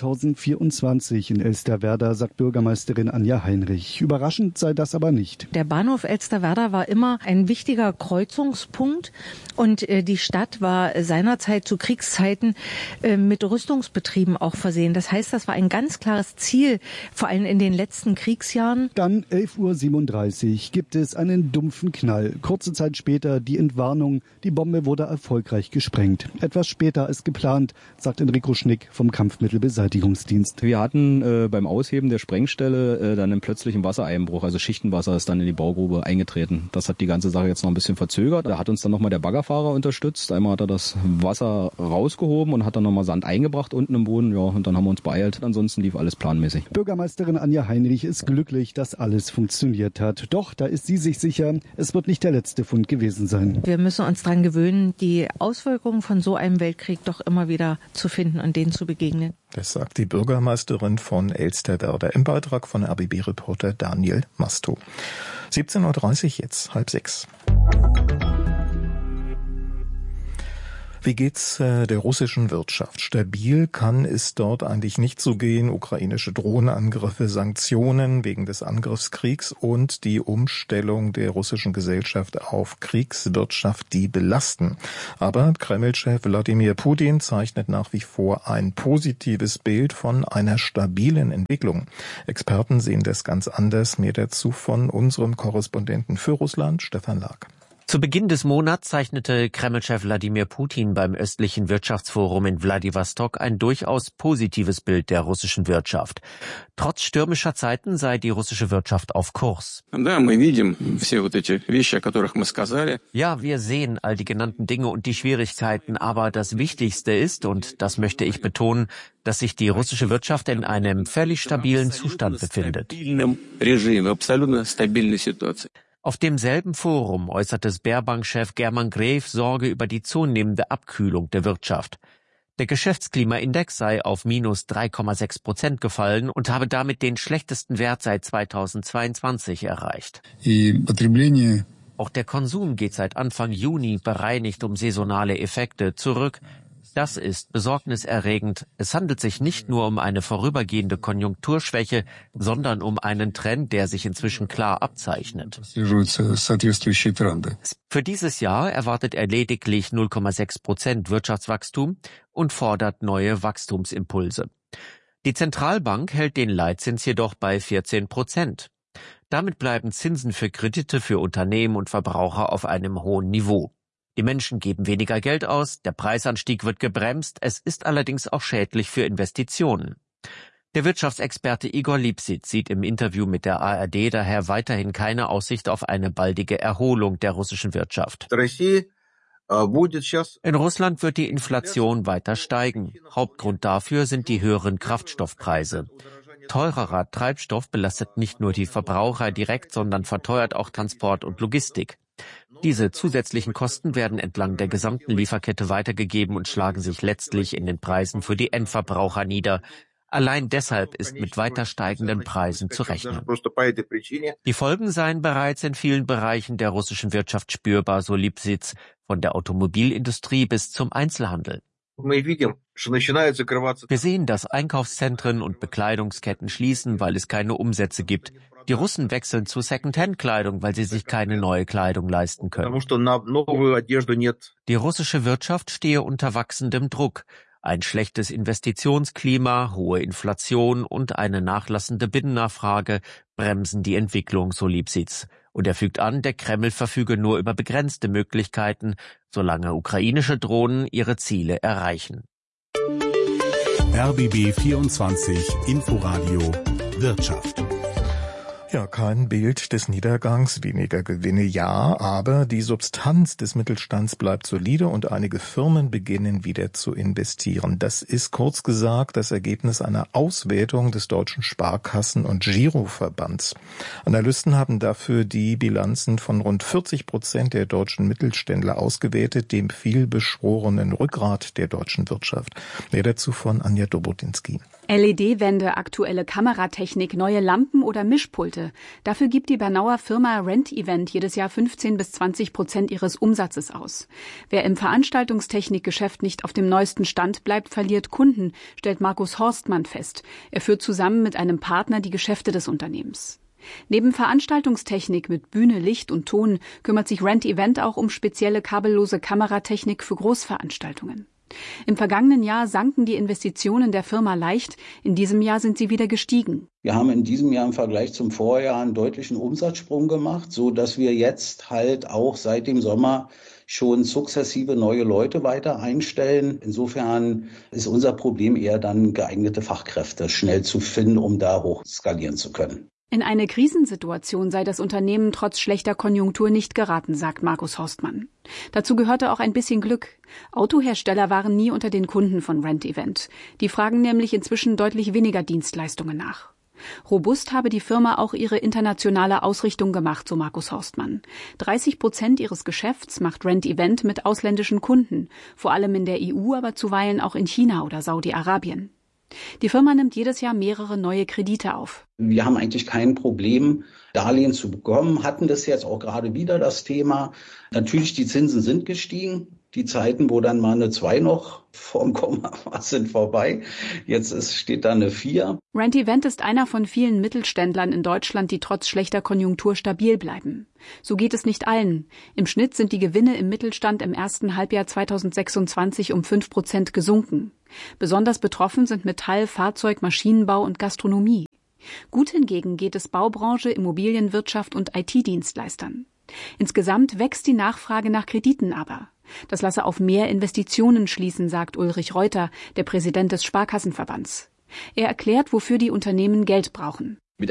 2024 in Elsterwerda, sagt Bürgermeisterin Anja Heinrich. Überraschend sei das aber nicht. Der Bahnhof Elsterwerda war immer ein wichtiger Kreuzungspunkt und die Stadt war seinerzeit zu Kriegszeiten mit Rüstungsbetrieben auch versehen. Das heißt, das war ein ganz klares Ziel, vor allem in den letzten Kriegsjahren. Dann 11:37 Uhr gibt es einen dumpfen Knall. Kurze Zeit später die Entwarnung. Die Bombe wurde erfolgreich gesprengt. Etwas später als geplant, sagt Enrico Schnick vom Kampfmittelbeseitigungsdienst. Wir hatten beim Ausheben der Sprengstelle dann einen plötzlichen Wassereinbruch. Also Schichtenwasser ist dann in die Baugrube eingetreten. Das hat die ganze Sache jetzt noch ein bisschen verzögert. Da hat uns dann nochmal der Baggerfahrer unterstützt. Einmal hat er das Wasser rausgehoben und hat dann nochmal Sand eingebracht unten im Boden. Ja, und dann haben wir uns beeilt. Ansonsten lief alles planmäßig. Bürgermeisterin Anja Heinrich ist glücklich, dass alles funktioniert hat. Doch, da ist sie sich sicher, es wird nicht der letzte Fund gewesen sein. Wir müssen uns daran gewöhnen, die Auswirkungen von so einem Weltkrieg doch immer wieder zu finden und denen zu begegnen. Das sagt die Bürgermeisterin von Elsterwerda im Beitrag von RBB-Reporter Daniel Masto. 17:30 Uhr jetzt, 5:30. Wie geht's der russischen Wirtschaft? Stabil kann es dort eigentlich nicht so gehen. Ukrainische Drohnenangriffe, Sanktionen wegen des Angriffskriegs und die Umstellung der russischen Gesellschaft auf Kriegswirtschaft, die belasten. Aber Kreml-Chef Wladimir Putin zeichnet nach wie vor ein positives Bild von einer stabilen Entwicklung. Experten sehen das ganz anders. Mehr dazu von unserem Korrespondenten für Russland, Stefan Lag. Zu Beginn des Monats zeichnete Kreml-Chef Wladimir Putin beim östlichen Wirtschaftsforum in Wladiwostok ein durchaus positives Bild der russischen Wirtschaft. Trotz stürmischer Zeiten sei die russische Wirtschaft auf Kurs. Ja, wir sehen all die genannten Dinge und die Schwierigkeiten, aber das Wichtigste ist, und das möchte ich betonen, dass sich die russische Wirtschaft in einem völlig stabilen Zustand befindet. Auf demselben Forum äußerte Sberbank-Chef German Gref Sorge über die zunehmende Abkühlung der Wirtschaft. Der Geschäftsklimaindex sei auf minus 3,6% gefallen und habe damit den schlechtesten Wert seit 2022 erreicht. Auch der Konsum geht seit Anfang Juni bereinigt um saisonale Effekte zurück. Das ist besorgniserregend. Es handelt sich nicht nur um eine vorübergehende Konjunkturschwäche, sondern um einen Trend, der sich inzwischen klar abzeichnet. Für dieses Jahr erwartet er lediglich 0,6% Wirtschaftswachstum und fordert neue Wachstumsimpulse. Die Zentralbank hält den Leitzins jedoch bei 14%. Damit bleiben Zinsen für Kredite für Unternehmen und Verbraucher auf einem hohen Niveau. Die Menschen geben weniger Geld aus, der Preisanstieg wird gebremst, es ist allerdings auch schädlich für Investitionen. Der Wirtschaftsexperte Igor Lipšić sieht im Interview mit der ARD daher weiterhin keine Aussicht auf eine baldige Erholung der russischen Wirtschaft. In Russland wird die Inflation weiter steigen. Hauptgrund dafür sind die höheren Kraftstoffpreise. Teurerer Treibstoff belastet nicht nur die Verbraucher direkt, sondern verteuert auch Transport und Logistik. Diese zusätzlichen Kosten werden entlang der gesamten Lieferkette weitergegeben und schlagen sich letztlich in den Preisen für die Endverbraucher nieder. Allein deshalb ist mit weiter steigenden Preisen zu rechnen. Die Folgen seien bereits in vielen Bereichen der russischen Wirtschaft spürbar, so Lipšić, von der Automobilindustrie bis zum Einzelhandel. Wir sehen, dass Einkaufszentren und Bekleidungsketten schließen, weil es keine Umsätze gibt. Die Russen wechseln zu Second-Hand-Kleidung, weil sie sich keine neue Kleidung leisten können. Die russische Wirtschaft stehe unter wachsendem Druck. Ein schlechtes Investitionsklima, hohe Inflation und eine nachlassende Binnennachfrage bremsen die Entwicklung, so Lipšić. Und er fügt an, der Kreml verfüge nur über begrenzte Möglichkeiten, solange ukrainische Drohnen ihre Ziele erreichen. RBB 24 Inforadio Wirtschaft. Ja, kein Bild des Niedergangs, weniger Gewinne, ja, aber die Substanz des Mittelstands bleibt solide und einige Firmen beginnen wieder zu investieren. Das ist kurz gesagt das Ergebnis einer Auswertung des Deutschen Sparkassen- und Giroverbands. Analysten haben dafür die Bilanzen von rund 40% der deutschen Mittelständler ausgewertet, dem vielbeschworenen Rückgrat der deutschen Wirtschaft. Mehr dazu von Anja Dobodinski. LED-Wände, aktuelle Kameratechnik, neue Lampen oder Mischpulte. Dafür gibt die Bernauer Firma Rent Event jedes Jahr 15-20% ihres Umsatzes aus. Wer im Veranstaltungstechnikgeschäft nicht auf dem neuesten Stand bleibt, verliert Kunden, stellt Markus Horstmann fest. Er führt zusammen mit einem Partner die Geschäfte des Unternehmens. Neben Veranstaltungstechnik mit Bühne, Licht und Ton kümmert sich Rent Event auch um spezielle kabellose Kameratechnik für Großveranstaltungen. Im vergangenen Jahr sanken die Investitionen der Firma leicht. In diesem Jahr sind sie wieder gestiegen. Wir haben in diesem Jahr im Vergleich zum Vorjahr einen deutlichen Umsatzsprung gemacht, so dass wir jetzt halt auch seit dem Sommer schon sukzessive neue Leute weiter einstellen. Insofern ist unser Problem eher dann geeignete Fachkräfte schnell zu finden, um da hoch skalieren zu können. In eine Krisensituation sei das Unternehmen trotz schlechter Konjunktur nicht geraten, sagt Markus Horstmann. Dazu gehörte auch ein bisschen Glück. Autohersteller waren nie unter den Kunden von Rent Event. Die fragen nämlich inzwischen deutlich weniger Dienstleistungen nach. Robust habe die Firma auch ihre internationale Ausrichtung gemacht, so Markus Horstmann. 30% ihres Geschäfts macht Rent Event mit ausländischen Kunden, vor allem in der EU, aber zuweilen auch in China oder Saudi-Arabien. Die Firma nimmt jedes Jahr mehrere neue Kredite auf. Wir haben eigentlich kein Problem, Darlehen zu bekommen, hatten das jetzt auch gerade wieder das Thema. Natürlich, die Zinsen sind gestiegen. Die Zeiten, wo dann mal eine 2 noch vorm Komma war, sind vorbei. Jetzt steht da eine 4. Rent Event ist einer von vielen Mittelständlern in Deutschland, die trotz schlechter Konjunktur stabil bleiben. So geht es nicht allen. Im Schnitt sind die Gewinne im Mittelstand im ersten Halbjahr 2026 um 5% gesunken. Besonders betroffen sind Metall, Fahrzeug, Maschinenbau und Gastronomie. Gut hingegen geht es Baubranche, Immobilienwirtschaft und IT-Dienstleistern. Insgesamt wächst die Nachfrage nach Krediten aber. Das lasse auf mehr Investitionen schließen, sagt Ulrich Reuter, der Präsident des Sparkassenverbands. Er erklärt, wofür die Unternehmen Geld brauchen. Mit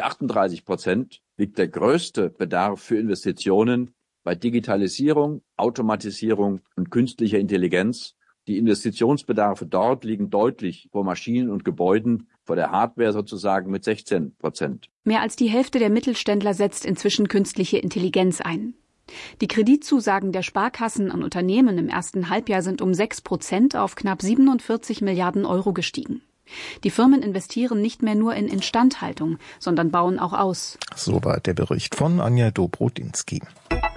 38% liegt der größte Bedarf für Investitionen bei Digitalisierung, Automatisierung und künstlicher Intelligenz. Die Investitionsbedarfe dort liegen deutlich vor Maschinen und Gebäuden, vor der Hardware sozusagen mit 16%. Mehr als die Hälfte der Mittelständler setzt inzwischen künstliche Intelligenz ein. Die Kreditzusagen der Sparkassen an Unternehmen im ersten Halbjahr sind um 6% auf knapp 47 Milliarden Euro gestiegen. Die Firmen investieren nicht mehr nur in Instandhaltung, sondern bauen auch aus. Soweit der Bericht von Anja Dobrodinsky.